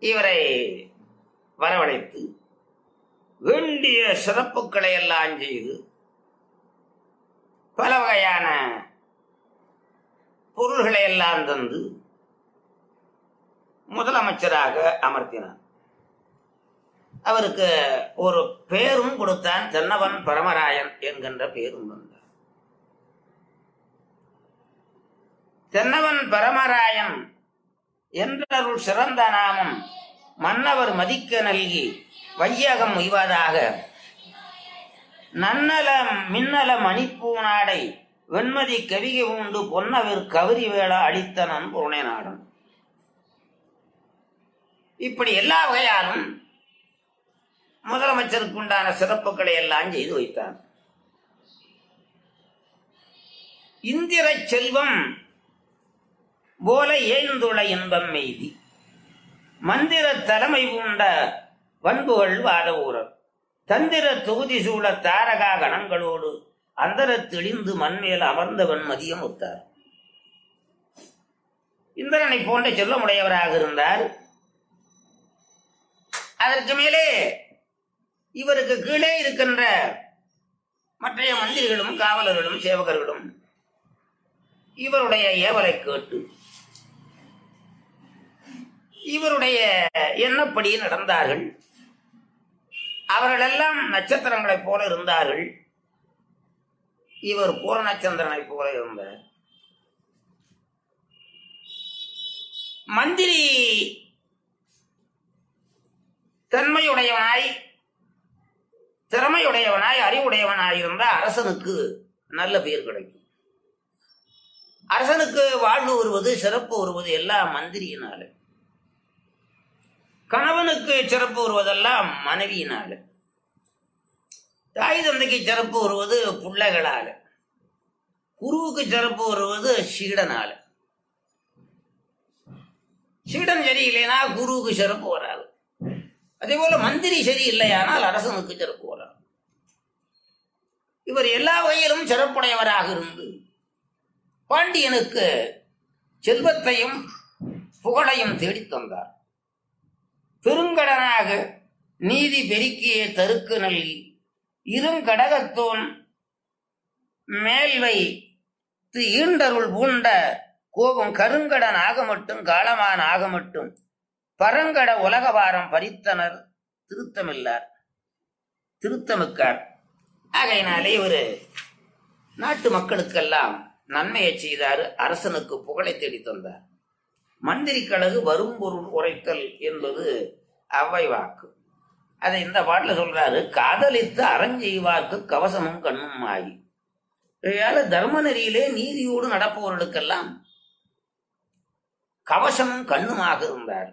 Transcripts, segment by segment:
இவரை வரவழைத்து வேண்டிய சிறப்புகளை எல்லாம் செய்து பல வகையான பொருள்களை எல்லாம் தந்து முதலமைச்சராக அமர்த்தினார். அவருக்கு ஒரு பேரும் கொடுத்தான். தென்னவன் பரமராயன் என்கின்ற பேரும் வந்தார். தென்னவன் பரமராயன் என்றருள் சிறந்த நாமம் மன்னவர் மதிக்க நல்கி வையகம் உய்வதாக நன்னல மின்னல மணிப்பூநாடை வெண்மதி கவிகை உண்டு பொன்னவர் கவரி வேளா அளித்த நன்புணை நாடன். இப்படி எல்லா வகையாலும் முதலமைச்சருக்கு உண்டான சிறப்புகளை எல்லாம் செய்து வைத்தார். இந்திர செல்வம் போல ஏந்துள இன்பம் மெய்தி மந்திர தலைமை பூண்ட வன்புகள் வாத ஊரர் தந்திர தொகுதி சூழ தாரகா கணங்களோடு அந்தர தெளிந்து மண்மேல் அமர்ந்தவன் மதியம் ஒத்தார். இந்திரனை போன்ற செல்வமுடையவராக இருந்தார். அதற்கு மேலே இவருக்கு கீழே இருக்கின்ற மற்றைய மந்திரிகளும் காவலர்களும் சேவகர்களும் இவருடைய ஏவலை கேட்டு இவருடைய எண்ணப்படி நடந்தார்கள். அவர்களெல்லாம் நட்சத்திரங்களைப் போல இருந்தார்கள். இவர் பூரணச்சந்திரனை போல இருந்தார். மந்திரி தன்மையுடையவனாய் திறமையுடையவனாய் அறிவுடையவனாய் இருந்தால் அரசனுக்கு நல்ல பெயர் கிடைக்கும். அரசனுக்கு வாழ்வு வருவது சிறப்பு வருவது எல்லாம் மந்திரியினால. கணவனுக்கு சிறப்பு வருவதெல்லாம் மனைவியினால. தாய் தந்தைக்கு சிறப்பு வருவது பிள்ளைகளால. குருவுக்கு சிறப்பு வருவது சீடனால. சீடன் சரியில்லைனா குருவுக்கு சிறப்பு வராது. அதே போல மந்திரி சரியில்லையானால் அரசனுக்கு சிறப்பு வராது. இவர் எல்லா வகையிலும் சிறப்புடையவராக இருந்து பாண்டியனுக்கு செல்வத்தையும் புகழையும் தேடித் தந்தார். பெருங்கடனாக நீதி பெருக்கிய தருக்கு நல்கி இருங்கடகத்தோன் மேல்வை ஈண்டருள் பூண்ட கோபம் கருங்கடன் ஆக மட்டும் காலமான் ஆக மட்டும் பரங்கட உலகபாரம் பறித்தனர் திருத்தமில்லார் திருத்தமிக்கார். ஆகையினாலே ஒரு நாட்டு மக்களுக்கெல்லாம் நன்மையை செய்தார். அரசனுக்கு புகழை தேடி தந்தார். மந்திரி கழகு வரும் பொருள் உரைத்தல் என்பது அவ்வை வாக்கு. அதை இந்த பாட்டில் சொல்றாரு. காதலித்து அறஞ்செய்வார்க்கு கவசமும் கண்ணும் ஆகி. தர்ம நெறியிலே நீதியோடு நடப்பவர்களுக்கெல்லாம் கவசமும் கண்ணுமாக இருந்தார்.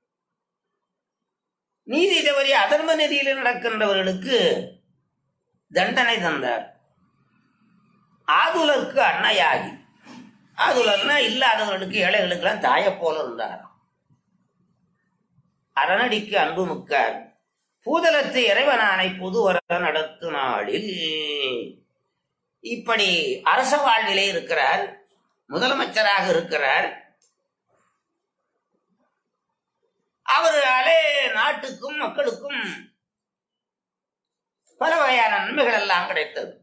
நீதி தவறி அதர்ம நெறியிலே நடக்கின்றவர்களுக்கு தண்டனை தந்தார். ஆதுலருக்கு அன்னையாகி, ஆதுலர்னா இல்லாதவர்களுக்கு ஏழைகளுக்கெல்லாம் தாயை போல இருந்தார். அரணடிக்கு அன்பு முக்கார் பூதலத்து இறைவனானை புதுவர நடத்து நாளில். இப்படி அரச வாழ்விலே இருக்கிறார். முதலமைச்சராக இருக்கிறார். அவர்களாலே நாட்டுக்கும் மக்களுக்கும் பல வகையான நன்மைகள் எல்லாம் கிடைத்தது.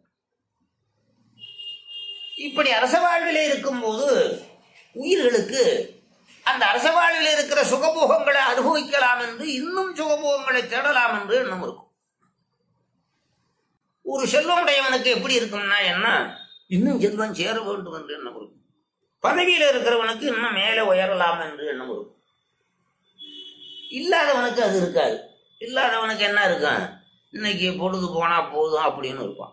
இப்படி அரச வாழ்விலே இருக்கும் போது உயிர்களுக்கு அந்த அரச வாழ்வில் இருக்கிற சுகபோகங்களை அனுபவிக்கலாம் என்று, இன்னும் சுகபோகங்களை தேடலாம் என்று எண்ணம் இருக்கும். ஒரு செல்வமுடையவனுக்கு எப்படி இருக்கும்னா என்ன, இன்னும் செல்வம் சேர வேண்டும் என்று எண்ணம் இருக்கும். பதவியில் இருக்கிறவனுக்கு இன்னும் மேலே உயரலாம் என்று எண்ணம் இருக்கும். இல்லாதவனுக்கு அது இருக்காது. இல்லாதவனுக்கு என்ன இருக்கான், இன்னைக்கு பொழுது போனா போதும் அப்படின்னு இருப்பான்.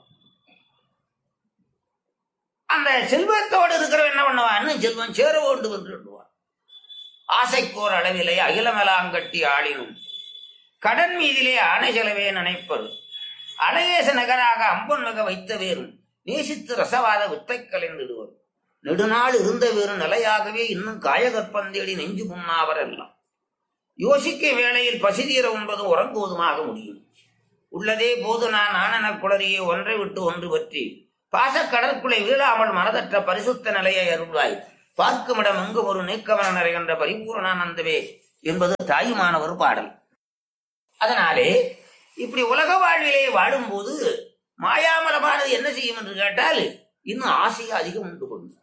அந்த செல்வத்தோடு இருக்கிறவன் என்ன பண்ணுவான், இன்னும் செல்வம் சேர வேண்டும் என்று எண்ணுவான். ஆசைக்கோர் அளவிலே அகிலமெலாங்கட்டி ஆளினும் கடன் மீதிலே ஆணை செலவே நினைப்பது அழகேச நகராக அம்பன் மிக வைத்த வேறும் நேசித்து ரசவாத வித்தை கலைந்திடுவர் நெடுநாள் இருந்த வேறும் நிலையாகவே இன்னும் காயகற்பந்தேடி நெஞ்சு முன்னாவர் எல்லாம் யோசிக்க வேளையில் பசிதீர உண்பது உறங்குவதுமாக முடியும். உள்ளதே போது நான் ஆனன குளறியே ஒன்றை விட்டு ஒன்று பற்றி பாச கடற்குலை வீழாமல் மனதற்ற பரிசுத்த நிலையை அருள்வாய் பார்க்குமிடம் எங்கும் ஒரு நீக்கவன நிறைகின்ற பரிபூர்ணானந்தவே என்பது தாயுமானவர் பாடல். அதனாலே இப்படி உலக வாழ்விலே வாழும்போது மாயாமலமானது என்ன செய்யும் என்று கேட்டால் இன்னும் ஆசையை அதிகம் உண்டு பண்ணும்.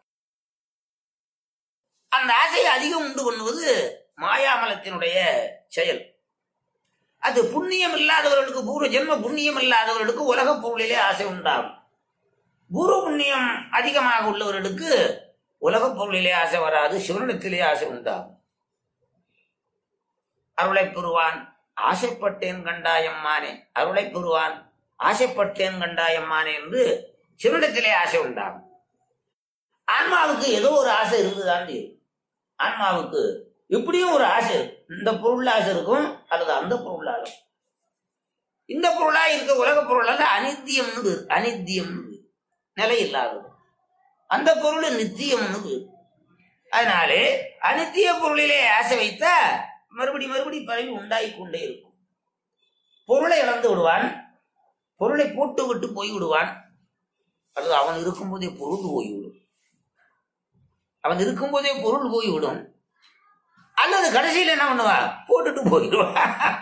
அந்த ஆசையை அதிகம் உண்டு பண்ணுவது மாயாமலத்தினுடைய செயல். அது புண்ணியம் இல்லாதவர்களுக்கு, பூர்வ ஜென்ம புண்ணியம் இல்லாதவர்களுக்கு உலக பொருளிலே ஆசை உண்டாகும். பூர்வ புண்ணியம் அதிகமாக உள்ளவர்களுக்கு உலக பொருளிலே ஆசை வராது, சிவனிடத்திலே ஆசை உண்டாகும். அருளை பெறுவான் ஆசைப்பட்டேன் கண்டாயம்மானே, அருளை பெறுவான் ஆசைப்பட்டேன் கண்டாயம்மானே என்று சிவனிடத்திலே ஆசை உண்டாகும். ஆன்மாவுக்கு ஏதோ ஒரு ஆசை இருந்துதான் தீரும். ஆன்மாவுக்கு இப்படியும் ஒரு ஆசை இருக்கும். இந்த பொருள் ஆசை இருக்கும், அல்லது அந்த பொருள் ஆசை. இந்த பொருளா இருக்க உலக பொருள் அனித்தியம்னு, அனித்தியம்னு நிலை இல்லாதது. அந்த பொருள் நித்தியம்னு. அதனாலே அனித்திய பொருளிலே ஆசை வைத்தா மறுபடி பரவி உண்டாகி கொண்டே இருக்கும். பொருளை இழந்து விடுவான், பொருளை போட்டு விட்டு போய் விடுவான், அல்லது அவன் இருக்கும்போதே பொருள் போய்விடும். அவன் இருக்கும்போதே பொருள் போய்விடும், அல்லது கடைசியில் என்ன பண்ணுவான், போட்டுட்டு போயிடுவான்.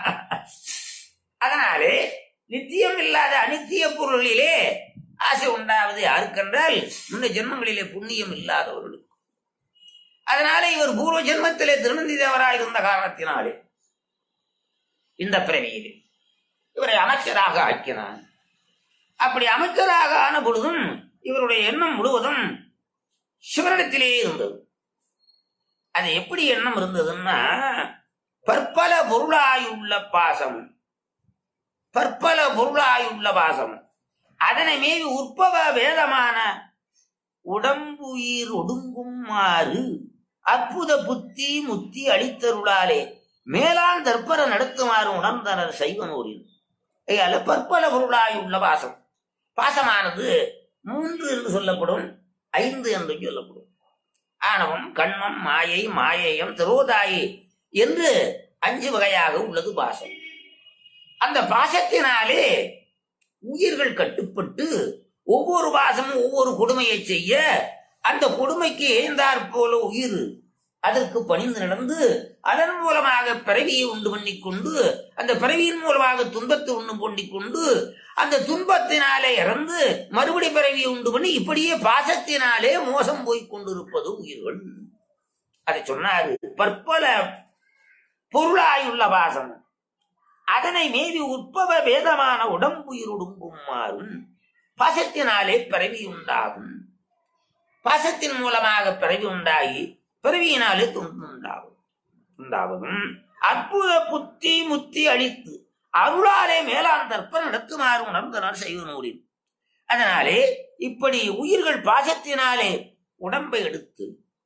அதனாலே நித்தியம் இல்லாத அனித்திய பொருளிலே ஆசை உண்டாவது யாருக்கென்றால் முன்ன ஜென்மங்களிலே புண்ணியம் இல்லாதவர்களுக்கு. அதனாலே இவர் பூர்வ ஜென்மத்திலே திருநந்தி தேவராய் இருந்த காரணத்தினாலே இந்த பிறவியிலே இவரை அமைச்சராக ஆக்கினான். அப்படி அமைச்சராக ஆன பொழுதும் இவருடைய எண்ணம் முழுவதும் சிவனிடத்திலே இருந்தது. அது எப்படி எண்ணம் இருந்ததுன்னா, பற்பல பொருளாயுள்ள பாசம், பற்பல பொருளாயுள்ள பாசம் அதனை மீறி உற்பவ வேதமான உடம்புயிர் ஒடுங்குமாறு அற்புத புத்தி முத்தி அளித்தருளாலே மேலான் தற்பர நடத்துமாறு உணர்ந்தனர் சைவனூரில். பற்பல பொருளாயுள்ள பாசம், பாசமானது 3 என்று சொல்லப்படும், 5 என்று சொல்லப்படும். ஆணவம், கண்மம், மாயை, மாயேயம், திரோதாயி என்று 5 வகையாக உள்ளது பாசம். அந்த பாசத்தினாலே உயிர்கள் கட்டுப்பட்டு ஒவ்வொரு பாசமும் ஒவ்வொரு கொடுமையை செய்ய, அந்த கொடுமைக்கு ஏந்தாற் போல உயிர் அதற்கு பணிந்து நடந்து அதன் மூலமாக பிறவியை உண்டு பண்ணிக்கொண்டு, அந்த பிறவியின் மூலமாக துன்பத்தை உண்டு பண்ணிக்கொண்டு, அந்த துன்பத்தினாலே இறந்து மறுபடி பிறவியை உண்டு பண்ணி, இப்படியே பாசத்தினாலே மோசம் போய் கொண்டிருப்பது உயிர்கள். அதை சொன்னாரு. பற்பல பொருளாயுள்ள பாசம் அதனை மீறி உற்பவ வேதமான உடம்புயிர் ஒடுங்குமாறும் பாசத்தினாலே பிறவி உண்டாகும். பாசத்தின் மூலமாக பிறவி உண்டாகி பிறவியினாலே துன்பம் உண்டாகும். அற்புத புத்தி முத்தி அளித்து அருளாலே மேலான் தற்ப நடத்துமாறு உணர்ந்தனர் சைவனூரில். அதனாலே இப்படி உயிர்கள் பாசத்தினாலே உடம்பை எடுத்து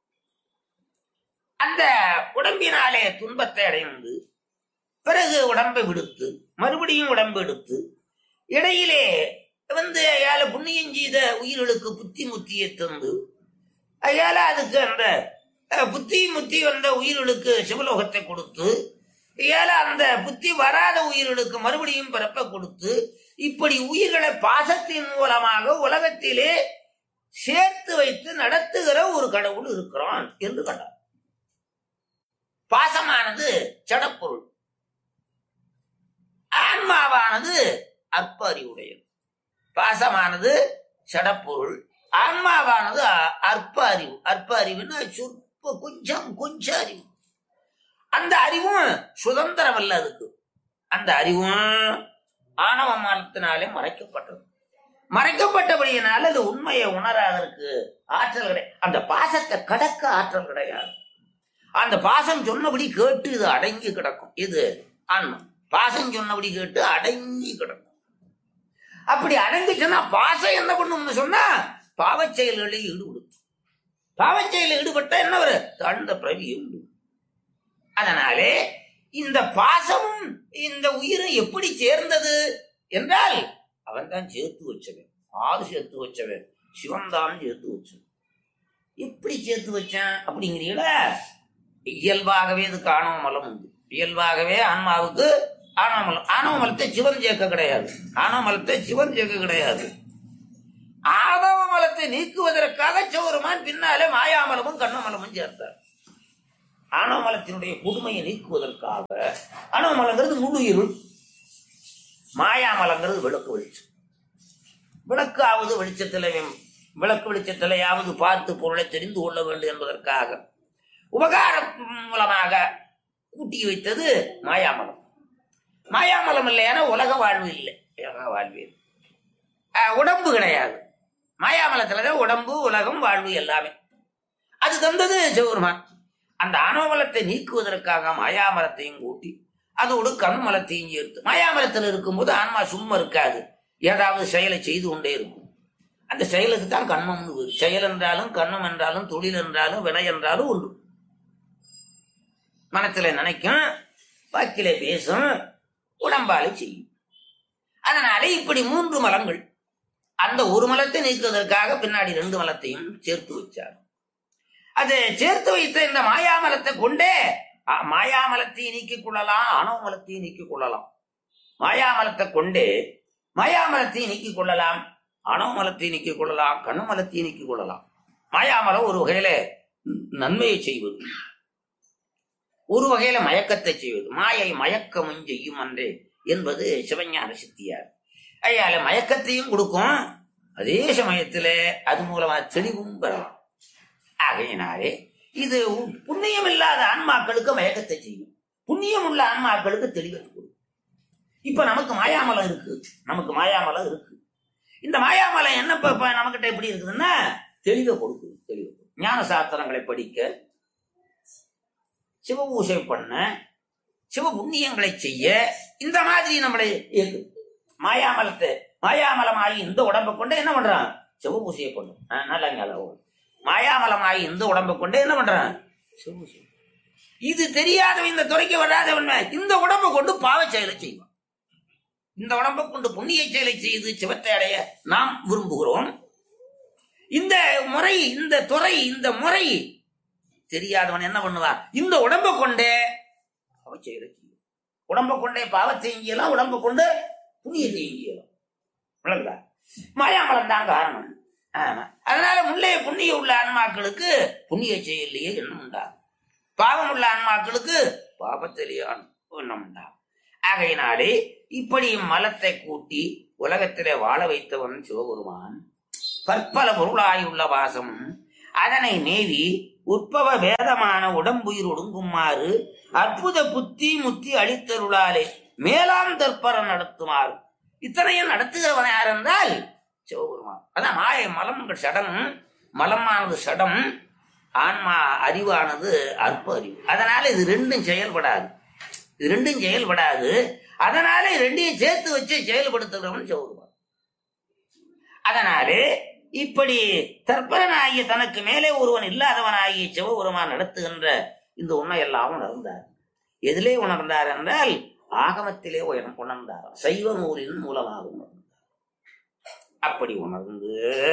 அந்த உடம்பினாலே துன்பத்தை அடைந்து பிறகு உடம்பை விடுத்து மறுபடியும் உடம்பு எடுத்து இடையிலே அயால புண்ணியம் செய்த உயிர்களுக்கு புத்தி முத்தியை தந்து, அயால அதுக்கு அந்த புத்தி முத்தி வந்த உயிர்களுக்கு சிவலோகத்தை கொடுத்து, அயால அந்த புத்தி வராத உயிர்களுக்கு மறுபடியும் பிறப்பை கொடுத்து, இப்படி உயிர்களை பாசத்தின் மூலமாக உலகத்திலே சேர்த்து வைத்து நடத்துகிற ஒரு கடவுள் இருக்கிறான் என்று கண்டார். பாசமானது ஜடப்பொருள், ஆன்மாவானது அற்ப அறிவுடையது. பாசமானது சடப்பொருள், ஆன்மாவானது அற்ப அறிவு. அற்ப அறிவுன்னா சொற்ப கொஞ்சம் அறிவு. அந்த அறிவும் சுதந்திரம் அல்ல. அதுக்கு அந்த அறிவும் ஆணவ மலத்தினாலே மறைக்கப்பட்டது. மறைக்கப்பட்டபடியினால அது உண்மையை உணராதற்கு ஆற்றல் கிடையாது. அந்த பாசத்தை கடக்க ஆற்றல் கிடையாது. அந்த பாசம் சொன்னபடி கேட்டு இது அடங்கி கிடக்கும். இது ஆன்மா பாசம் சொன்னபடி கேட்டு அடங்கி கிடக்கும். அப்படி அடங்கிச்சுன்னா பாசம் என்ன பண்ணும்னு சொன்னா பாவச் செயல்களில் ஈடுபடும். பாவச் செயலில் ஈடுபட்ட என்ன ஒரு தாழ்ந்த பிறவி உண்டு. அதனாலே இந்த பாசமும் இந்த உயிரும் எப்படி சேர்ந்தது என்றால், அவன் தான் சேர்த்து வச்சவன். ஆறு சேர்த்து வச்சவன் சிவன் தான் சேர்த்து வச்சவன். எப்படி சேர்த்து வச்சான் அப்படிங்கிறீங்களா? இயல்பாகவே இதுக்கு ஆணவ மலம் உண்டு. இயல்பாகவே ஆன்மாவுக்கு ஆணவ மலம். ஆணவ மலத்தை சிவன் சேர்க்க கிடையாது. ஆணவ மலத்தை சிவன் சேர்க்க கிடையாது. ஆணவ மலத்தை நீக்குவதற்காக சௌரமான் பின்னாலே மாயாமலமும் கண்ணமலமும் சேர்த்தார். ஆணவ மலத்தினுடைய கொடுமையை நீக்குவதற்காக. ஆணவ மலங்கிறது முழு இருள், மாயாமலங்கிறது விளக்கு வெளிச்சம். விளக்கு ஆவது வெளிச்சத்திலே, விளக்கு வெளிச்சத்திலேயாவது பார்த்து பொருளை தெரிந்து கொள்ள வேண்டும் என்பதற்காக உபகாரம் மூலமாக கூட்டி வைத்தது மாயாமலம். மாயாமலம் இல்லையான உலக வாழ்வு இல்லை, உலக வாழ்வு உடம்பு கிடையாது. மாயாமலத்துலதான் உடம்பு, உலகம், வாழ்வு எல்லாமே. அது தந்தது சிவபெருமான். அந்த ஆணவமலத்தை நீக்குவதற்காக மாயாமலத்தையும் கூட்டி அதோடு கண்மலத்தையும் சேர்த்து. மாயாமலத்தில் இருக்கும்போது ஆன்மா சும்மா இருக்காது, ஏதாவது செயலை செய்து கொண்டே இருக்கும். அந்த செயலுக்கு தான் கண்மம். செயல் என்றாலும் கண்மம் என்றாலும் தொழில் என்றாலும் வினை என்றாலும் உண்டு. மனத்தில நினைக்கும், வாக்கிலே பேசும், உடம்பாலே செய்யும். அதனால இப்படி 3 மலங்கள். அந்த ஒரு மலத்தை நீக்குவதற்காக பின்னாடி 2 மலத்தையும் சேர்த்து வச்சார். அதை சேர்த்து வைத்த இந்த மாயாமலத்தை கொண்டே மாயாமலத்தையும் நீக்கிக் கொள்ளலாம், ஆணவமலத்தையும் நீக்கிக் கொள்ளலாம். மாயாமலத்தை கொண்டே மாயாமலத்தையும் நீக்கிக் கொள்ளலாம், ஆணவமலத்தையும் நீக்கிக் கொள்ளலாம், கண்ணுமலத்தையும் நீக்கிக் கொள்ளலாம். மாயாமலம் ஒரு வகையில நன்மையை செய்வது, ஒரு வகையில மயக்கத்தை செய்வது. மாயை மயக்கமும் செய்யும் அன்றே என்பது சிவஞான சித்தியார். ஐயால மயக்கத்தையும் கொடுக்கும், அதே சமயத்துல அது மூலமா தெளிவும் பெறலாம். ஆகையினாலே இது புண்ணியம் இல்லாத ஆன்மாக்களுக்கு மயக்கத்தை செய்யும், புண்ணியம் உள்ள ஆன்மாக்களுக்கு தெளிவத்தை கொடுக்கும். இப்ப நமக்கு மாயாமலம் இருக்கு, நமக்கு மாயாமலம் இருக்கு. இந்த மாயாமலம் என்ன நமக்கிட்ட எப்படி இருக்குதுன்னா தெளிவை கொடுக்குது. தெளிவு ஞான சாஸ்திரங்களை படிக்க, சிவ பூசை பண்ண, சிவ புண்ணியங்களை செய்ய இந்த மாதிரி நம்மளை இயக்குது. மாயாமலத்தை மாயாமலமாகி இந்த உடம்பை கொண்டு என்ன பண்றான்? சிவ பூசையை பண்ணும். நல்லா மாயாமலமாகி இந்த உடம்பை கொண்டு என்ன பண்றான்? சிவ பூசை. இது தெரியாதவன், இந்த துறைக்கு வராதவன் இந்த உடம்பை கொண்டு பாவ செயலை செய்வான். இந்த உடம்பை கொண்டு புண்ணிய செயலை செய்து சிவத்தை அடைய நாம் விரும்புகிறோம். இந்த முறை, இந்த துறை, இந்த முறை தெரியாதவன் என்ன பண்ணுவான்? இந்த உடம்பை கொண்டே பாவ செயலை செய்யும். உடம்பை கொண்டே பாவத்தையும் செய்யலாம், உடம்பை கொண்டு புண்ணியத்தையும் செய்யலாம். விளங்குதா? மாயாமலம் தான் காரணம். அதனால முன்னே புண்ணிய உள்ள ஆன்மாக்களுக்கு புண்ணிய செயலையே எண்ணம் உண்டாகும், பாவம் உள்ள ஆன்மாக்களுக்கு பாவத்திலேயே எண்ணம் உண்டாகும். ஆகையினாலே இப்படி மலத்தை கூட்டி உலகத்திலே வாழ வைத்தவன் சிவபெருமான். பற்பல பொருளாயுள்ள வாசம் அதனை மேவி உற்பவ வேதமான உடம்புயிர் ஒடுங்குமாறு அற்புத புத்தி முத்தி அளித்தருளாலே மேலாம் தற்பர நடத்துமாறு. இத்தனையும் நடத்துகிறவன் யார் என்றால் சிவபெருமான். அதான் மாய மலம்கள் சடம், மலமானது சடம், ஆன்மா அறிவானது அற்ப அறிவு. அதனால இது ரெண்டும் செயல்படாது, இது ரெண்டும் செயல்படாது. அதனால ரெண்டையும் சேர்த்து வச்சு செயல்படுத்துகிறவன் சிவபெருமான். அதனாலே இப்படி தற்பரனாகிய தனக்கு மேலே ஒருவன் இல்லாதவனாகிய சிவபெருமான் நடத்துகின்ற இந்த உண்மையெல்லாம் உணர்ந்தார். எதிலே உணர்ந்தார் என்றால் ஆகமத்திலே உணர்ந்தார், சைவ நூலின் மூலமாக உணர்ந்தார். அப்படி உணர்ந்து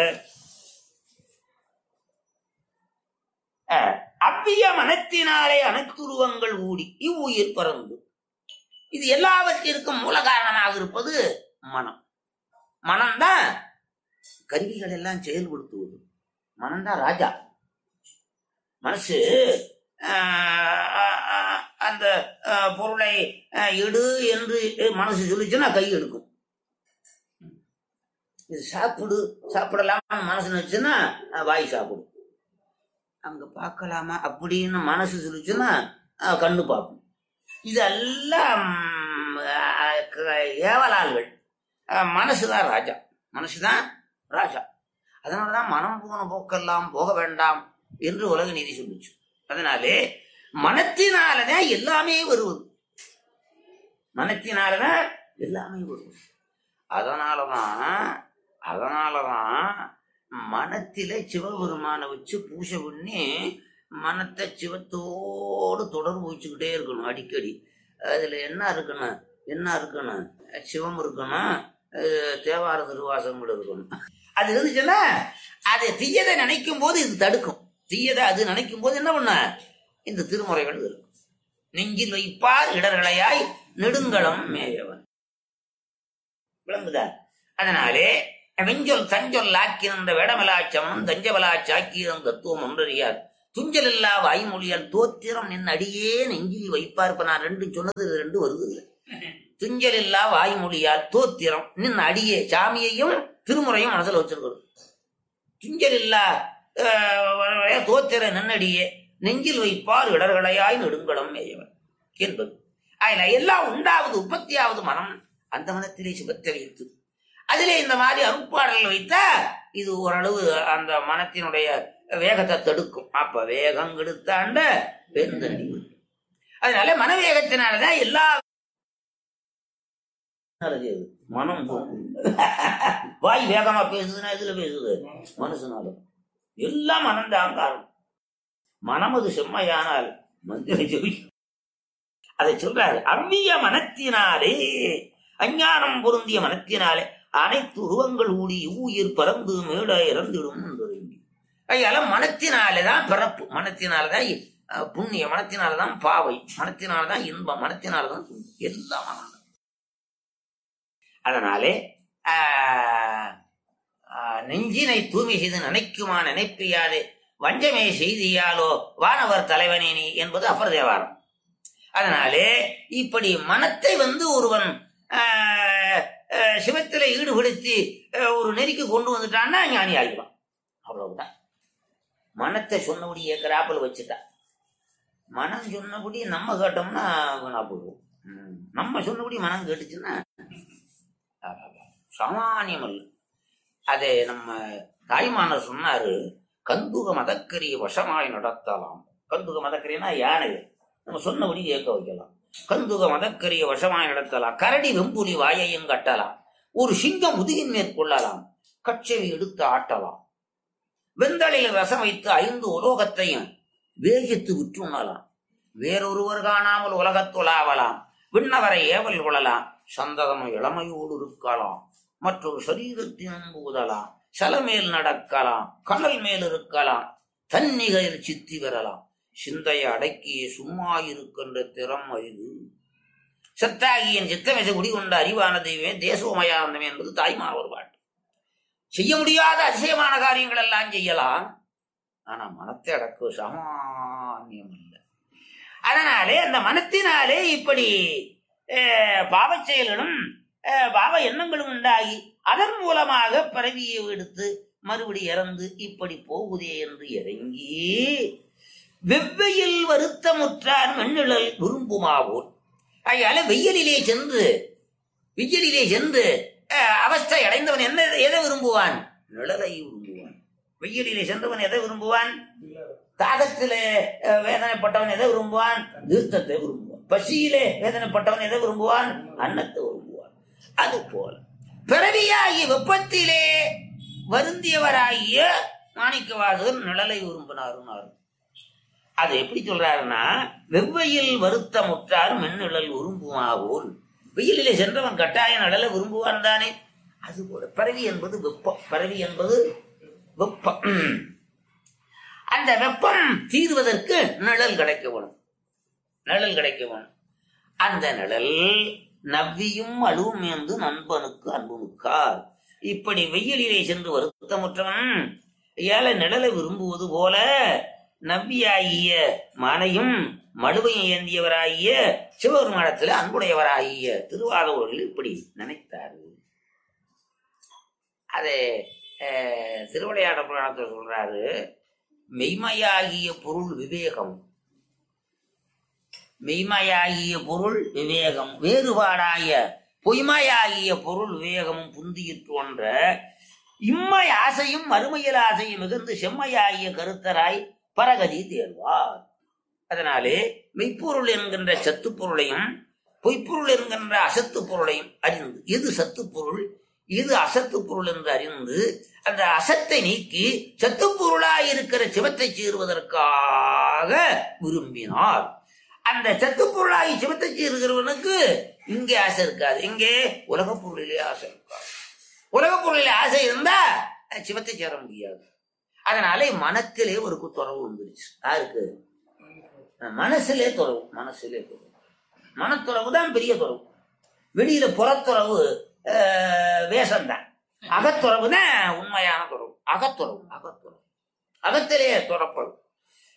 அவ்விய மனத்தினாலே அனைத்துருவங்கள் ஊடி இவ்வுயிர் பறந்து. இது எல்லாவற்றிற்கும் மூல காரணமாக இருப்பது மனம். மனம்தான் கருவிகள் எல்லாம் செயல்படுத்துவது. மனம்தான் ராஜா. மனசு அந்த பொருளை எடு என்று மனசு சொல்லிச்சுன்னா கை எடுக்கும். இது சாப்பிடு, சாப்பிடலாமா மனசு நினைச்சுன்னா வாய் சாப்பிடும். அங்க பார்க்கலாமா அப்படின்னு மனசு சொல்லிச்சுன்னா கண்ணு பார்க்கும். இதெல்லாம் ஏவலாள்கள். மனசுதான் ராஜா, மனசுதான் ராஜா. அதனாலதான் மனம் போன போக்கெல்லாம் போக வேண்டாம் என்று உலக நீதி சொல்லிச்சு. அதனாலே மனத்தினாலதான் எல்லாமே வருவது, மனத்தினாலதான் எல்லாமே வருவது. அதனாலதான் மனத்திலே சிவபெருமான வச்சு பூஜை பண்ணி மனத்தை சிவத்தோடு தொடர்பு வச்சுக்கிட்டே இருக்கணும் அடிக்கடி. அதுல என்ன இருக்கணும்? சிவம் இருக்கணும், தேவார திருவாசகங்கள் இருக்கணும். அது இருந்துச்சுன்னா அது தீயதை நினைக்கும் போது இது தடுக்கும். தீயதை அது நினைக்கும் போது என்ன பண்ண? இந்த திருமுறைகள் இருக்கும். நெஞ்சில் வைப்பார் இடர்களையாய் நெடுங்களம் மேயவன். விளங்குதா? அதனாலே வெஞ்சொல் தஞ்சொல் ஆக்கியிருந்த வேடமலாச்சமனும் தஞ்சவலாச்சாக்கியிருந்த தத்துவம் ஒன்றறியார் துஞ்சல் இல்லா வாய்மொழியால் தோத்திரம் நின் அடியே நெஞ்சில் வைப்பார். இப்ப நான் ரெண்டு சொன்னது ரெண்டு வருது இல்லை. துஞ்சல் இல்லா வாய்மொழியால் தோத்திரம் நின் அடியே, சாமியையும் திருமுறையும் மனசுல வச்சிருக்கிறது. துஞ்சல் இல்லா தோத்திர நின்னடியே நெஞ்சில் வைப்பார் இடர்களையாய் நெடுங்கலம் மேயவன் என்பது. அதுல எல்லாம் உண்டாவது உற்பத்தியாவது மனம், அந்த மனத்திலே சிவத்தை வைத்து அதிலே இந்த மாதிரி அருட்பாடல்கள் வைத்தா இது ஓரளவு அந்த மனத்தினுடைய வேகத்தை தடுக்கும். அப்ப வேகம் கெடுத்தாண்ட வெந்தண்டி. அதனால மனவேகத்தினாலதான் எல்லா மனம் வாய் வேகமா பேசுதுன்னா இதுல பேசுது மனசுனால. எல்லாம் மனம்தான் காரணம். மனம் அது செம்மையானால் மந்திர ஜெபி. அதை சொல்றாரு, அவ்விய மனத்தினாலே, அஞ்ஞானம் பொருந்திய மனத்தினாலே அனைத்து உருவங்கள் ஊடி ஊயிர் பறந்து மேட இறந்திடும் என்பது. அதனால மனத்தினாலேதான் பிறப்பு, மனத்தினாலதான் புண்ணியம், மனத்தினாலதான் பாவை, மனத்தினால்தான் இன்பம், மனத்தினால்தான் எல்லாம் மனம். அதனாலே நெஞ்சினை தூய்மை செய்து நினைக்குமா நினைப்பியாதே வஞ்சமே செய்தியாலோ வானவர் தலைவனே நீ என்பது அப்பர் தேவாரம். அதனாலே இப்படி மனத்தை ஒருவன் சிவத்தில ஈடுபடுத்தி ஒரு நெறிக்கு கொண்டு வந்துட்டான்னா ஞானி ஆகிடுவான். அவ்வளவுதான். மனத்தை சொன்னபடி ஏக்கராப்பல் வச்சுட்டா, மனம் சொன்னபடி நம்ம கேட்டோம்னா போடுவோம். நம்ம சொன்னபடி மனம் கேட்டுச்சுன்னா சாமானியம் அல்ல. அதை நம்ம தாய்மானர் சொன்னாரு, கந்துக மதக்கரிய வசமாய் நடத்தலாம். கந்துக மதக்கரியனா யானை, நம்ம சொன்னபடி கேட்க வைக்கலாம். கந்துக மதக்கரிய வசமாய் நடத்தலாம். கரடி வெம்புலி வாயையும் கட்டலாம். ஒரு சிங்கம் முதுகின் மேற்கொள்ளலாம். கச்சேரி எடுத்து ஆட்டலாம். வெந்தளையில் ரசம் வைத்து 5 உலோகத்தையும் வேகித்து விற்றுணலாம். வேறொருவர் காணாமல் உலகத்துலாவலாம். விண்ணவரை ஏவல் கொள்ளலாம். சந்ததம் இளமையோடு இருக்கலாம். மற்றொரு சரீரத்தின் ஊதலாம். சலமேல் நடக்கலாம். கடல் மேல் இருக்கலாம். தன்னிகையில் சித்தி வரலாம். சிந்தையை அடக்கியே சும்மா இருக்கின்ற திறம் அறிவு. சத்தாகியன் சித்தமிசை குடிகொண்ட அறிவான தெய்வமே தேசோமயானந்தமே என்பது தாய்மார் ஒரு பாட்டு. செய்ய முடியாத அதிசயமான காரியங்கள் எல்லாம் செய்யலாம். ஆனா மனத்தை அடக்க சாமானியம் இல்லை. அதனாலே அந்த மனத்தினாலே இப்படி பாவச் செயல்களும் பாவ எண்ணங்களும் உண்டாகி அதன் மூலமாக பிறவியை எடுத்து மறுபடி இறந்து இப்படி போகுதே என்று இறங்கி வெவ்வையில் வருத்தமுற்றார் மென்னிழல் விரும்புமாவோர். அதனால வெயிலிலே சென்று அவஸ்தை அடைந்தவன் எதை விரும்புவான்? நிழலை விரும்புவான். வெயிலிலே சென்றவன் எதை விரும்புவான்? தாகத்திலே வேதனைப்பட்டவன் எதை விரும்புவான்? தீர்த்தத்தை விரும்புவான். பசியிலே வேதனைப்பட்டவன் எதை விரும்புவான்? அன்னத்தை விரும்புவான். அது போல பிறவியாகிய வெப்பத்திலே வருந்தியவராகிய மாணிக்கவாசகர் நிழலை விரும்பினார். அது எப்படி சொல்றாருன்னா, வெவ்வையில் வருத்தமுற்றார் மென்னிழல் விரும்புமாவோல். வெயிலிலே சென்றவன் கட்டாய நிழலை விரும்புவான் தானே. அது போல பிறவி என்பது வெப்பம். பிறவி என்பது வெப்பம். அந்த வெப்பம் தீர்வதற்கு நிழல் கிடைக்க வேணும். அந்த நிழல் நவ்வியும் அழுவும் என்று நண்பனுக்கு அன்புமிக்கார். இப்படி வெயிலிலே சென்று வருத்தமுற்றவன் ஏழை நிழலை விரும்புவது போல நவ்வியாகிய மானையும் மழுவையும் ஏந்தியவராகிய சிவபெருமானத்தில் அன்புடையவராகிய திருவாதவர்கள் இப்படி நினைத்தாரு. அதை திருவிளையாட புராணத்தில் சொல்றாரு, மெய்மையாகிய பொருள் விவேகம், மெய்மையாகிய பொருள் விவேகம், வேறுபாடாய பொய்மையாகிய பொருள் விவேகமும் புந்தியிற்றோன்ற இம்மை ஆசையும் மறுமையில் ஆசையும் மிகுந்து செம்மையாகிய கருத்தராய் பரகதி தேர்வார். அதனாலே மெய்ப்பொருள் என்கின்ற சத்து பொருளையும் பொய்ப்பொருள் என்கின்ற அசத்து பொருளையும் அறிந்து, எது சத்து பொருள் எது அசத்து பொருள் என்று அறிந்து அந்த அசத்தை நீக்கி சத்து பொருளாய் இருக்கிற சிவத்தை சேருவதற்காக விரும்பினார். அந்த சத்து பொருளாகி சிவத்தை சேருகிறவனுக்கு இங்கே ஆசை இருக்காது. இங்கே உலக பொருளிலே ஆசை இருக்காது. உலக பொருளிலே ஆசை இருந்தா சிவத்தை சேர முடியாது. அதனாலே மனத்திலே ஒரு துறவு வந்துருச்சு. யாருக்கு? மனசிலே துறவு. மனத்துறவு தான் பெரிய துறவு. வெளியில புறத்துறவு வேஷம்தான். அகத்துறவு தான் உண்மையான துறவு. அகத்திலே துறப்படும்.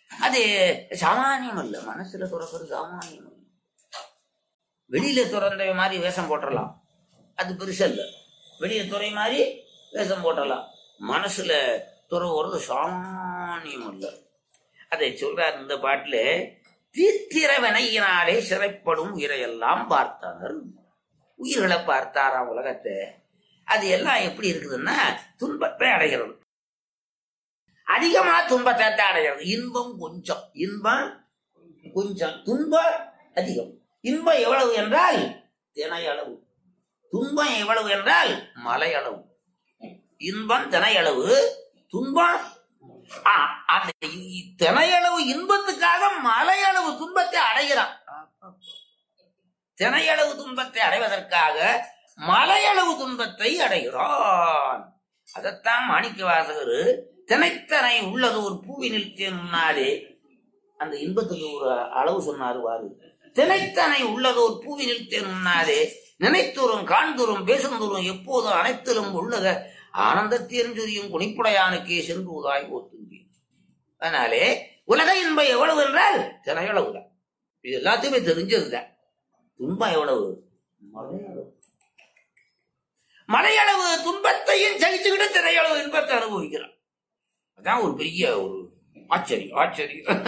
அது சாமானியம் அல்ல. மனசுல துறக்கிறது சாமானியம் அல்ல. வெளியில துறந்த மாதிரி வேஷம் போட்டுடலாம், அது பெருசு இல்ல. வெளியில துறை மாதிரி வேஷம் போட்டுடலாம். மனசுல துறவுறது சாமானியம் அல்ல. அதை சொல்றார் இந்த பாட்டுல. தீத்திர வினையினாலே சிறைப்படும் உயிரையெல்லாம் பார்த்தார். உயிர்களை பார்த்தாராம் உலகத்தை. அது எல்லாம் எப்படி இருக்குதுன்னா துன்பத்தை அடைகிறது. அதிகமா துன்பத்தை அடைகிறது. இன்பம் கொஞ்சம், இன்பம் கொஞ்சம், துன்பம் அதிகம். இன்பம் எவ்வளவு என்றால் தினை அளவு, துன்பம் எவ்வளவு என்றால் மலை அளவு. இன்பம் தினை அளவு, துன்பம் அந்த தினையளவு இன்பத்துக்காக மலையளவு துன்பத்தை அடைகிறான். தினையளவு துன்பத்தை அடைவதற்காக மலையளவு துன்பத்தை அடைகிறான். அதைத்தான் மாணிக்க வாசகர் தினைத்தனை உள்ளது ஒரு பூவினில் தேன் முன்னாலே அந்த இன்பத்துக்கு ஒரு அளவு சொன்னாரு. வாரு, தினைத்தனை உள்ளது ஒரு பூவினில் தேன் முன்னாலே நினைத்தூரும் காண்தூரும் பேசுந்தூரும் எப்போதும் அனைத்திலும் உள்ளத ஆனந்தத்தேர்ந்தொரியும் குணிப்புடையானுக்கே சென்று உதாய் ஓத்தும்பி. அதனாலே உலக இன்பம் எவ்வளவு என்றால் தினையளவுதான். இது எல்லாத்தையுமே தெரிஞ்சதுதான். துன்பம் எவ்வளவு? மலையளவு. மலையளவு துன்பத்தையும் சகிச்சுக்கிட்டு தினையளவு இன்பத்தை அனுபவிக்கிறான். அதான் ஒரு பெரிய ஒரு ஆச்சரியம். ஆச்சரியம்.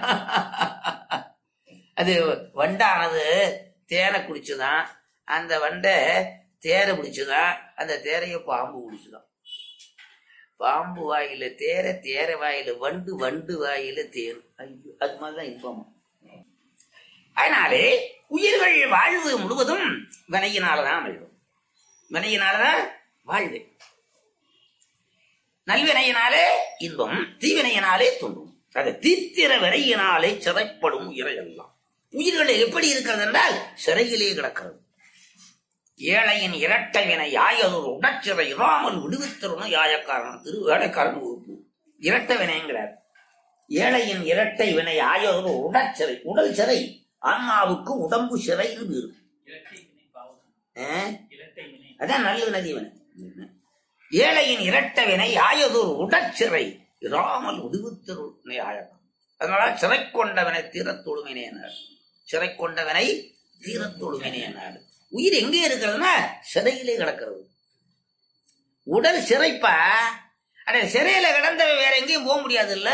அது வண்டானது தேனை குடிச்சுதான், அந்த வண்டை தேரை பிடிச்சுதான், அந்த தேரைய பாம்பு குடிச்சுதான். பாம்பு வாயில தேர, தேர வாயில வண்டு, வண்டு வாயில தேர். அது மாதிரிதான் இன்பம். அதனாலே உயிர்கள் வாழ்வு முழுவதும் வினையினாலதான் அமையும். வினையினாலதான் வாழ்வு. நல்வினையினாலே இன்பம், தீவினையினாலே துன்பம். அது தீத்திர வினையினாலே சிறைப்படும் உயிரையெல்லாம். உயிர்கள் எப்படி இருக்கிறது என்றால் சிறையிலே கிடக்கிறது. ஏழையின் இரட்டை வினை யாயதொரு உடற்சிறை இராமல் விடுவித்தருணும் யாயக்காரன் திரு வேலைக்காரன் வகுப்பு. இரட்டை வினைங்கிறார். ஏழையின் இரட்டை வினை யாயதொரு உடற்சிறை, உடல் சிறை. ஆன்மாவுக்கு உடம்பு சிறைன்னு பேரு. அதான் நல்ல வினை. ஏழையின் இரட்டை வினை யாயதொரு உடற்சிறை இராமல் விடுவித்தருணை யாயக்காரன். அதனால சிறை கொண்டவனை தீரத்தொழுமினேனார். சிறை கொண்டவனை தீரத்தொழுமினேனார். உயிர் எங்கே இருக்கிறதுனா சிறையிலே கிடக்கிறது. உடல் சிறைப்பா. அட சிறையில கிடந்தவ வேற எங்கேயும் போக முடியாது இல்ல.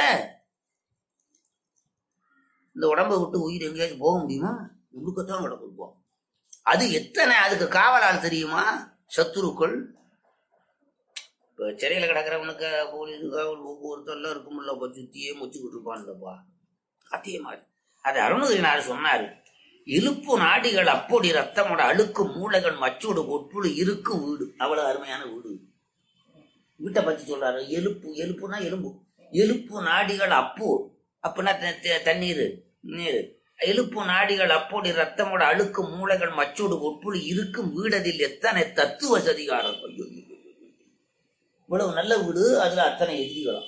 இந்த உடம்பை விட்டு உயிர் எங்கேயாச்சும் போக முடியுமா? உள்ளுக்கத்தான் கிடக்கும். அது எத்தனை அதுக்கு காவலால் தெரியுமா? சத்துருக்கள். இப்ப சிறையில கிடக்கிறவனுக்கு போலீஸ் காவல் ஒவ்வொருத்தெல்லாம் இருக்கும்லப்பா, சுத்தியே முச்சுக்கிட்டு இருப்பான்லப்பா. அதே மாதிரி அது அருணகிரிநாதர் சொன்னாரு. இழுப்பு நாடிகள் அப்பொடி ரத்தமோட அழுக்கு மூளைகள் மச்சோடு ஒப்புழு இருக்கு வீடு. அவ்வளவு அருமையான வீடு. வீட்டை பத்தி சொல்றாரு. எலுப்பு, எலுப்புனா எலும்பு. எலுப்பு நாடிகள் அப்போ, அப்படின்னா தண்ணீர், நீர். எலுப்பு நாடிகள் அப்பொடி ரத்தமோட அழுக்கு மூளைகள் மச்சோடு ஒப்புழு இருக்கும் வீடதில் எத்தனை தத்துவ சதிகாரம். இவ்வளவு நல்ல வீடு, அதுல அத்தனை எதிரிகளும்.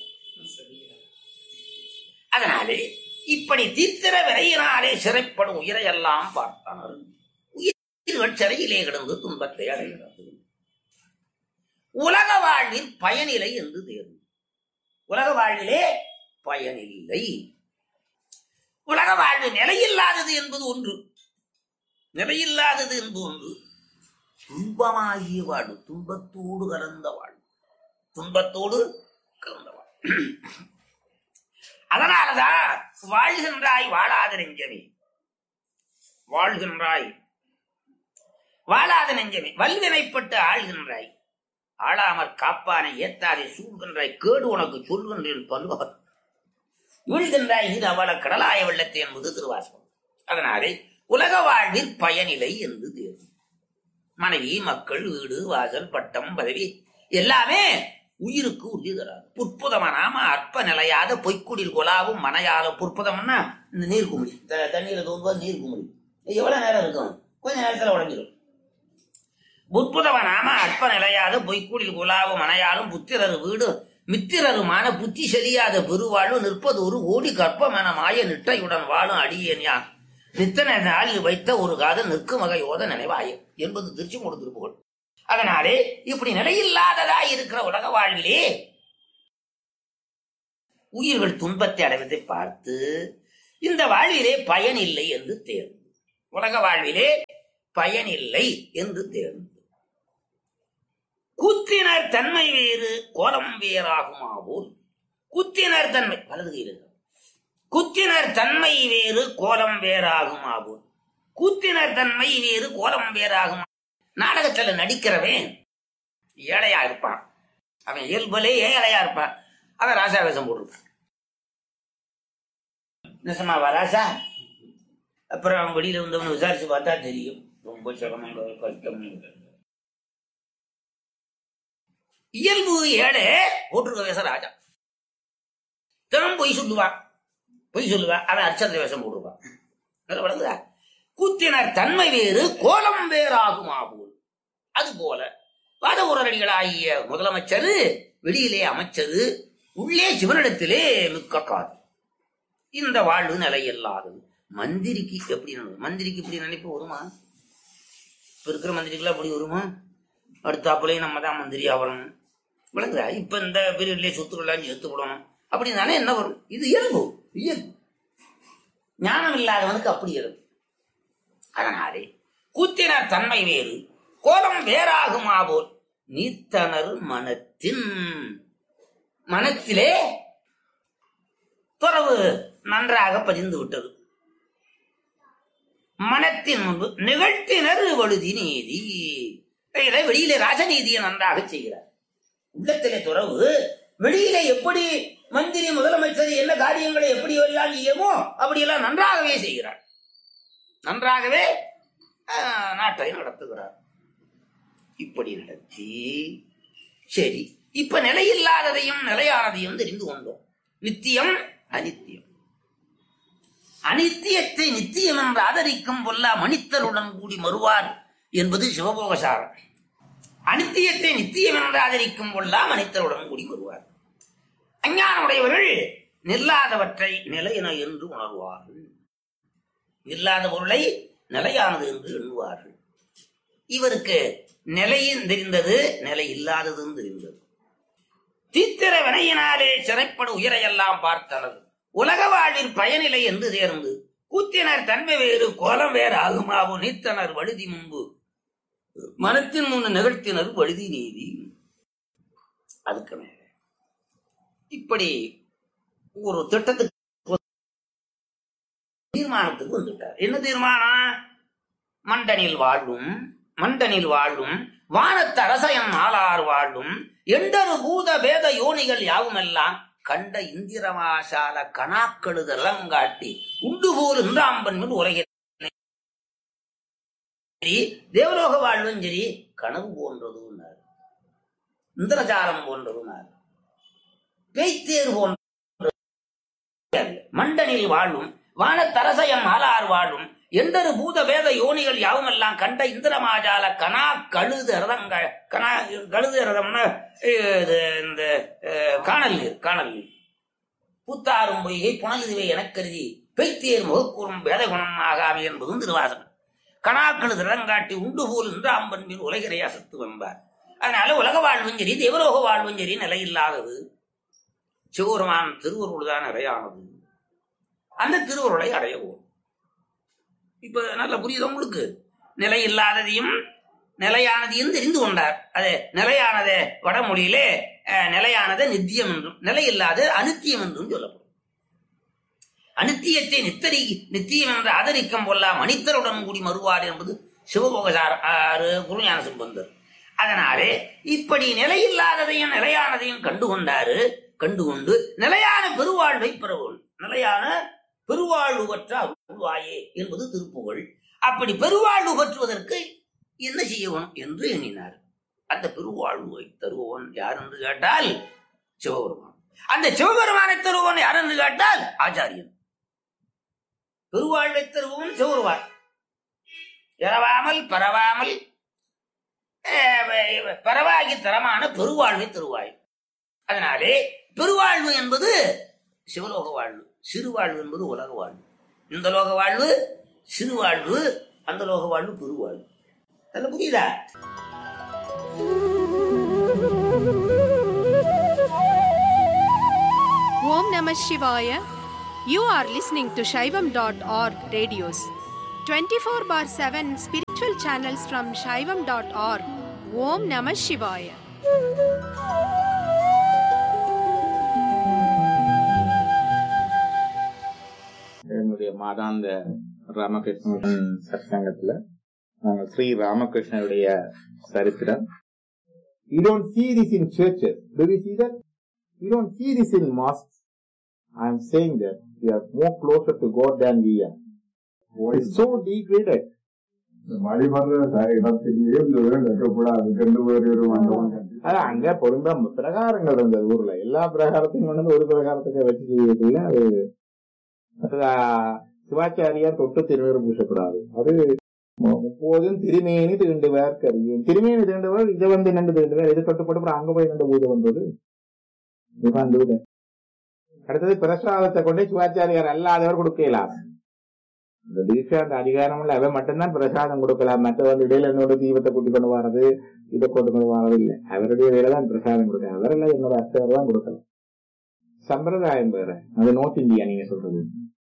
அதனாலே இப்படி தீத்திர விரையினாலே சிறைப்படும் உயிரையெல்லாம் பார்த்தார். உயிர்கள் சிறையிலே கிடந்து துன்பத்தை அடைகிறது. உலக வாழ்வில் பயனில்லை என்று தேர்வு. உலக வாழ்விலே பயனில்லை. உலக வாழ்வு நிலையில்லாதது என்பது ஒன்று. நிலையில்லாதது என்பது ஒன்று. துன்பமாகிய வாழ்வு, துன்பத்தோடு கலந்த வாழ்வு, துன்பத்தோடு கலந்த வாழ்வு. அதனாலதான் வாழ்கின்றாய் வாழாத நெஞ்சமே, வாழ்கின்றாய் வாழாத நெஞ்சமே, வல்வினைப்பட்டு ஆள்கின்றாய், ஆளாமற் காப்பானை ஏத்தாதை சூழ்கின்றாய், கேடு உனக்கு சொல்கின்றேன் பல்வார் வீழ்கின்றாய் இது அவள கடலாய வெள்ளத்தை என்பது திருவாசகம். அதனாலே உலக வாழ்வில் பயனில்லை என்று தேர்வு. மனைவி, மக்கள், வீடு, வாசல், பட்டம், பதவி எல்லாமே உயிருக்கு உறுதி தராது. புற்புதமனாம அற்ப நிலையாத பொய்க்குடில் கொலாவும் மனையால. புற்புதம்னா இந்த நீர் குமிழி, தண்ணீரை தோன்றுவது நீர் குமிழி. எவ்வளவு நேரம் இருக்கும்? கொஞ்ச நேரத்துல உடஞ்சிடும். புற்புதமனாம அற்ப நிலையாத பொய்க்குடில் கொலாவும் மனையாலும் புத்திரரு வீடு மித்திரருமான புத்தி செலியாத பெருவாழ்வு நிற்பது ஒரு ஓடி கற்பமென மாய நிட்டையுடன் வாழும் அடியேன் யான் நித்தன நாளில் வைத்த ஒரு காதல் நிற்கும் வகையோத நினைவாய என்பது திருச்சிமூடு திருப்புகழ். அதனாலே இப்படி நிலையில்லாததா இருக்கிற உலக வாழ்விலே உயிர்கள் துன்பத்தை அடைவதை பார்த்து இந்த வாழ்விலே பயன் இல்லை என்று தேர்ந்து, உலக வாழ்விலே பயன் இல்லை என்று தேர்ந்து, கூத்தினர் தன்மை வேறு கோலம் வேறாகுமாவோல், கூத்தினர் தன்மை வலது கையில், கூத்தினர் தன்மை வேறு கோலம் வேறாகுமாவோல், கூத்தினர் தன்மை வேறு கோலம் வேறாகுமா. நாடகத்துல நடிக்கிறவன் ஏழையா இருப்பான், அவன் இயல்புலே ஏழையா இருப்பான், அவன் ராசா வேஷம் போட்டிருப்பான். நிசமாவா ராசா? அப்புறம் அவன் வெளியில வந்தவன் விசாரிச்சு பார்த்தா தெரியும் ரொம்ப சிரமம் கஷ்டம். இயல்பு ஏழை போட்டிருக்க வேஷம் ராஜா. தினம் பொய் சொல்லுவான், அவன் அர்ச்சந்திர வேஷம் போட்டிருப்பான். வழங்குதா? கூத்தினர் தன்மை வேறு கோலம் வேறாகும் ஆகும். அது போல வாதபுரடிகளாகிய முதலமைச்சர் வெளியிலே அமைச்சரு, உள்ளே சிவனிடத்திலே மிக்க காது. இந்த வாழ்வு நிலையில்லாதது. மந்திரிக்கு எப்படி மந்திரிக்கு இப்படி நினைப்பு வருமா? இப்ப இருக்கிற மந்திரிக்கெல்லாம் அப்படி வருமா? அடுத்தாப்புலயே நம்ம தான் மந்திரி ஆகணும், விளங்குதா? இப்ப இந்த பீரியட்லயே சொத்துக்கள்லாம் எடுத்து போடணும் அப்படின்னு தானே என்ன வரும்? இது இயல்பு. ஞானம் இல்லாதவனுக்கு அப்படி இயல்பு. அதனாலே கூத்தினர் தன்மை வேறு கோலம் வேறாகுமா போல் நீத்தனர் மனத்திலே துறவு நன்றாக பதிந்து விட்டது. மனத்தின் முன்பு நிகழ்த்தினர் வழுதி நீதி. வெளியிலே ராஜநீதியை நன்றாக செய்கிறார். உள்ளத்திலே துறவு, வெளியிலே எப்படி மந்திரி முதலமைச்சர் என்ன காரியங்களை எப்படி எல்லாம் செய்யுமோ அப்படியெல்லாம் நன்றாகவே செய்கிறார். நன்றாகவே நாட்டை நடத்துகிறார். இப்படி நடத்தி சரி, இப்ப நிலையில்லாததையும் நிலையானதையும் தெரிந்து கொண்டோம். நித்தியம் அனித்தியம். அனித்தியத்தை நித்தியம் என்று ஆதரிக்கும் பொல்லா மனிதருடன் கூடி மறுவார் என்பது சிவபோகசாரம். அனித்தியத்தை நித்தியம் என்று ஆதரிக்கும் பொல்லா மனிதருடன் கூடி வருவார். அஞ்ஞானுடையவர்கள் நில்லாதவற்றை நிலையென என்று உணர்வார்கள், நில்லாத பொருளை நிலையானது என்று எண்ணுவார்கள். இவருக்கு நிலையும் தெரிந்தது, நிலை இல்லாததும் தெரிந்தது. தீத்திர வினையினாலே சிறைப்படு உயிரையெல்லாம் பார்த்தனர், உலக வாழ்வில் பயனில்லை என்று தேர்ந்து கூத்தினர் தன்மை வேறு கோலம் வேறு ஆகுமாவும் நீத்தனர் வழுதி முன்பு மனத்தின் முன் நிகழ்த்தினர் வழுதி நீதி. அதுக்கு மேல இப்படி ஒரு திட்டத்துக்கு தீர்மானத்துக்கு வந்துட்டார். என்ன தீர்மானம்? மண்டனில் வாழும் வானத்து அரசயன் ஆளார் வாழும் எண்டரு பூத பேத யோனிகள் யாவுமெல்லாம் கண்ட இந்திரமாசால கணாக்கழுதெல்லாங்காட்டி உண்டு போல் இன்றாம்பன் உலகில் தேவலோக வாழ்வும் சரி கனவு போன்றதுன்னார், இந்திரஜாலம் போன்றதுன்னார், பேய்த்தேர் போன்ற. மண்டனில் வாழும் வானத்தரசயம் ஆளார் வாழும் எண்டரு பூத வேத யோனிகள் யாவுமெல்லாம் கண்ட இந்திரமாஜால கனா கழுது ரதங்கள். கழுது ரதம்னா இந்த காணல் நீர் பூத்தாரும் பொய்கை புனலுதுவை எனக்கருதி பெய்த்தேர் முகக்கூறும் வேத குணம் ஆகாவி என்பதும் திருவாசகம். கணாக்கழுது ரதங்காட்டி உண்டு போல் இன்று அம்பன்பின் உலகிறைய அசத்து வந்தார். அதனால உலக வாழ்வும் சரி தேவலோக வாழ்வும் சரி நிலையில்லாதது. சிவபெருமான் திருவருள் தான் நிறையானது. அந்த திருவருளை அடையவோம். இப்ப நல்லா புரியுது உங்களுக்கு? நிலை இல்லாததையும் நிலையானதையும் தெரிந்து கொண்டார். அது நிலையானதை வடமொழியிலே நிலையானதை நித்தியம் என்றும் நிலை இல்லாத அனித்தியம் என்றும் சொல்லப்படும். அனித்தியத்தை நித்தியம் என்று ஆதரிக்கும் பொல்லா மனிதருடன் கூடி மறுவார் என்பது சிவபோகசார குருஞான சம்பந்தர். அதனாலே இப்படி நிலையில்லாததையும் நிலையானதையும் கண்டுகொண்டு நிலையான பெருவாழ்வை பெறவும், நிலையான பெருவாழ்வு பெற்ற அருள்வாயே என்பது திருப்புகழ். அப்படி பெருவாழ்வு பெற்றுவதற்கு என்ன செய்யணும் என்று எண்ணினார். அந்த பெருவாழ்வை தருபவன் யார் என்று கேட்டால் சிவபெருமான். அந்த சிவபெருமானை தருபவன் யார் என்று கேட்டால் ஆச்சாரியன். பெருவாழ்வை தருபவன் சிவபெருமான். பரவாமல் பரவாகி தரமான பெருவாழ்வை தருவாய். அதனாலே பெருவாழ்வு என்பது சிவலோக வாழ்வு, சிறுவாழ்வு என்பது உலக வாழ்வு. இந்த லோக வாழ்வு சிறுவாழ்வு, அந்த லோக வாழ்வு பெருவாழ்வு. அதெல்லாம் புரியுதா? Om Namah Shivaya. You are listening to Shaivam.org radios. 24/7 spiritual channels from Shaivam.org. Om Namah Shivaya. என்னுடைய மாதாந்த ராமகிருஷ்ணன் சத்சங்கத்துல நாங்கள் ஸ்ரீ ராமகிருஷ்ணனுடைய சரித்திரம். You don't see this in churches. Do you see that? You don't see this in mosques. I am saying that we are more closer to God than we are. It's so degraded. அங்க பொருந்தா பிரகாரங்கள் இருந்தது ஊர்ல. எல்லா பிரகாரத்தையும் கொண்டு ஒரு பிரகாரத்துக்கு வச்சு செய்யறதுல அது சிவாச்சாரியார் தொட்டு திருநீர் பூசக்கூடாது. அது எப்போதும் திருமேனி தீண்டுவார் கரியேன். திருமேனி தீண்டுவார் இதை வந்து நின்று தீண்டுவார். இது கட்டுப்பட்டு அங்க போய் நின்று பூஜை வந்தது. அடுத்தது பிரசாதத்தை கொண்டு சிவாச்சாரியார் அல்லாதவர் கொடுக்கலாம். இந்த தீட்சை அந்த அதிகாரம் இல்ல, அவன் மட்டும்தான் பிரசாதம் கொடுக்கலாம். மற்ற வந்து இடையில என்னோட தீபத்தை கூட்டி கொண்டு வர்றது, இதை கொண்டு கொண்டு வர்றது இல்லை. அவருடைய வேலை தான் பிரசாதம் கொடுக்க. அவரெல்லாம் என்னோட அர்த்தவர் தான் கொடுக்கலாம். சம்பிரதாயம் வேற. அது நார்த் இந்தியா நீங்க சொல்றது.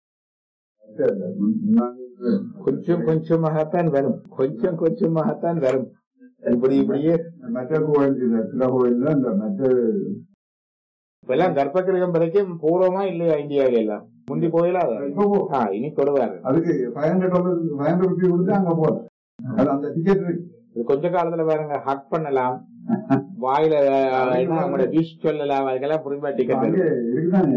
கொஞ்சம் கொஞ்சமாகத்தான் வரும், கொஞ்சம் கொஞ்சமாகத்தான் வரும். இப்படியே மற்ற இப்பெல்லாம் கர்ப்பகிரகம் வரைக்கும் பூர்வமா இல்லையா இந்தியாவில எல்லாம் முந்தி போயிடாத இனி தொடுவாரு. அதுக்கு அங்க போறது. கொஞ்ச காலத்துல பாருங்க, ஹக் பண்ணலாம், வாயில அவங்களோட விஷ் சொல்லலாம், அதுக்கெல்லாம் புரியுமா டிக்கெட் $20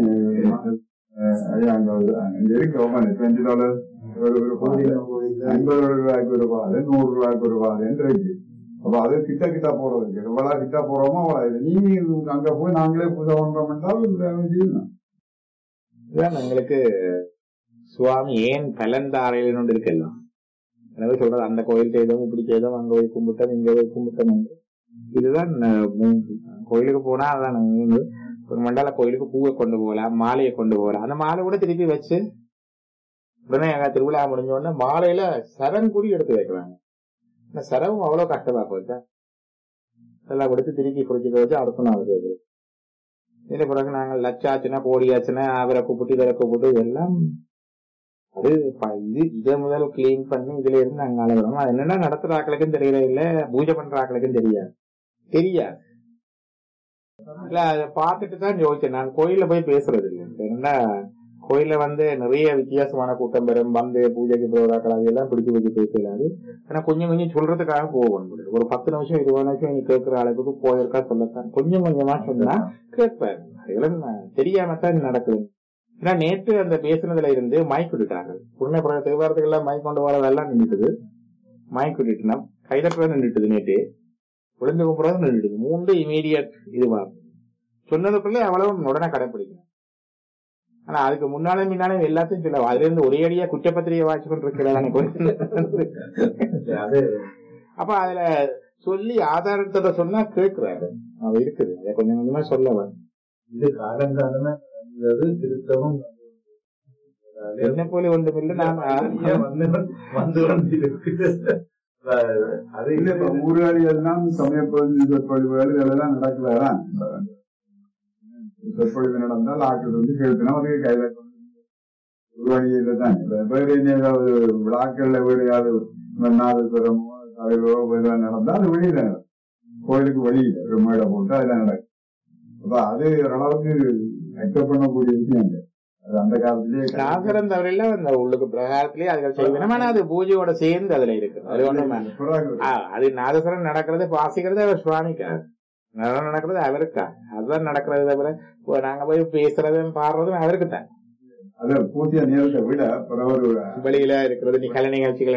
$50 ஒரு பாதை, $100 ஒரு பாதை இருக்கு. அப்ப அது கிட்ட கிட்ட போறதுக்கு எவ்வளவு கிட்ட போறோமோ நீங்க அங்க போய் நாங்களே பூஜை பண்றோம் என்றால் எங்களுக்கு சுவாமி ஏன் கலந்தாரையில இருக்கலாம். எனவே சொல்றது அந்த கோயில் செய்தோம், இப்படி செய்தோம், அங்க போய் கும்பிட்டோம், இங்க போய் கும்பிட்டோம். இதுதான் கோயிலுக்கு போனா அதான் ஒரு மண்டல கோயிலுக்கு பூவை கொண்டு போகலாம், மாலையை கொண்டு போகலாம். அந்த மாலை கூட திருப்பி வச்சு உடனே எங்க திருவிழா முடிஞ்ச உடனே மாலையில சரம் கூடி எடுத்து வைக்கிறாங்க. சரவும் அவ்வளவு கஷ்டமா போச்சா, எல்லாம் கொடுத்து திருப்பி குடிச்சிட்டு வச்சு அடுத்த நாள் கேட்குது. இதுல பிறகு நாங்கள் லட்சாச்சுன்னா கோடியாச்சுன்னா அவரை கூப்பிட்டு இவரை கூப்பிட்டு இதெல்லாம் அது இதை முதல் கிளீன் பண்ணி இதுல இருந்து நாங்க அழகிறோம். அது என்னன்னா நடத்துற ஆக்களுக்கும் தெரியல, இல்ல பூஜை பண்ற ஆக்களுக்கும் தெரியாது. இல்ல அதை பார்த்துட்டு தான் யோசிச்சேன். நான் கோயில போய் பேசுறது இல்லை. ஏன்னா கோயில வந்து நிறைய வித்தியாசமான கூட்டம் பெறும், வந்து பூஜைக்கு போறாக்கள் அதெல்லாம் பிடிச்சு வச்சு பேசலாது. ஆனா கொஞ்சம் கொஞ்சம் சொல்றதுக்காக போகணும். ஒரு 10 நிமிஷம் 20 நிமிஷம் நீ கேட்கிற அளவுக்கு போயிருக்கா சொல்லத்தான் கொஞ்சம் கொஞ்சமா சொன்னா கேட்பாரு. அதெல்லாம் தெரியாமத்தான் நடக்குது. ஏன்னா நேற்று அந்த பேசுனதுல இருந்து மைக் விட்டுட்டாங்க. உடனே தேவாரத்துக்கு எல்லாம் மைக் கொண்டு வரதெல்லாம் நின்றுட்டுது. மைக் விட்டுட்டுனா கைதட்டுறது நின்றுட்டுது. நேற்று ஒளிஞ்சு கும்புறது நின்றுட்டுது. 3 இமீடியட் இதுவா சொன்னதுக்குள்ள அவ்வளவு உடனே கடைப்பிடிக்கணும். ஆனா அதுக்கு முன்னாலே முன்னாலே எல்லாத்தையும் சொல்ல அதுல இருந்து ஒரே அடியா குற்றப்பத்திரிகை வாட்சி கொண்டிருக்கிறாங்க. அப்ப அதுல சொல்லி ஆதாரத்தை சொன்னா கேட்கிறாரு. அவ இருக்குது அதை கொஞ்சம் கொஞ்சமா சொல்ல இது காலங்காலமே திருத்தமும் என்ன போல ஒன்றும் இல்லை. நான் ஊராளிகள்லாம் சமயப்பொழிவுகள் இதெல்லாம் நடக்கலதான். சொற்பொழிவு நடந்தால் ஆக்கள் வந்து கேட்கணும். அதுக்கு கையில ஒரு வழியில தான் வேறு ஏதாவது விழாக்கள்ல வேறு ஏதாவது நாதஸ்வரமோ தலைவரோ இதெல்லாம் நடந்தா அது வெளியில கோயிலுக்கு வெளியில ஒரு மேடை போட்டு அதெல்லாம் நடக்கும். அப்ப அது ஓரளவுக்கு அக்செப்ட் பண்ணக்கூடிய விஷயம். அது அந்த காலத்திலேயே நாகரம் தவிர அந்த உள்ளுக்கு பிரகாரத்திலேயே அதுகள் செய்யணும். ஆனா அது பூஜையோட சேர்ந்து அதுல இருக்கு. அது ஒண்ணுமே அது நாதஸ்வரம் நடக்கிறது வாசிக்கிறது அவர் சுவாமிக்காக, நடனம் நடக்கிறது அவருக்கா, அதுதான் நடக்கிறது தவிர நாங்க போய் பேசுறதும் பாடுறதும் அவருக்குத்தான். அது பூஜை நேரத்தை விட வெளியில இருக்கிறது நீ கலை நிகழ்ச்சிகள்.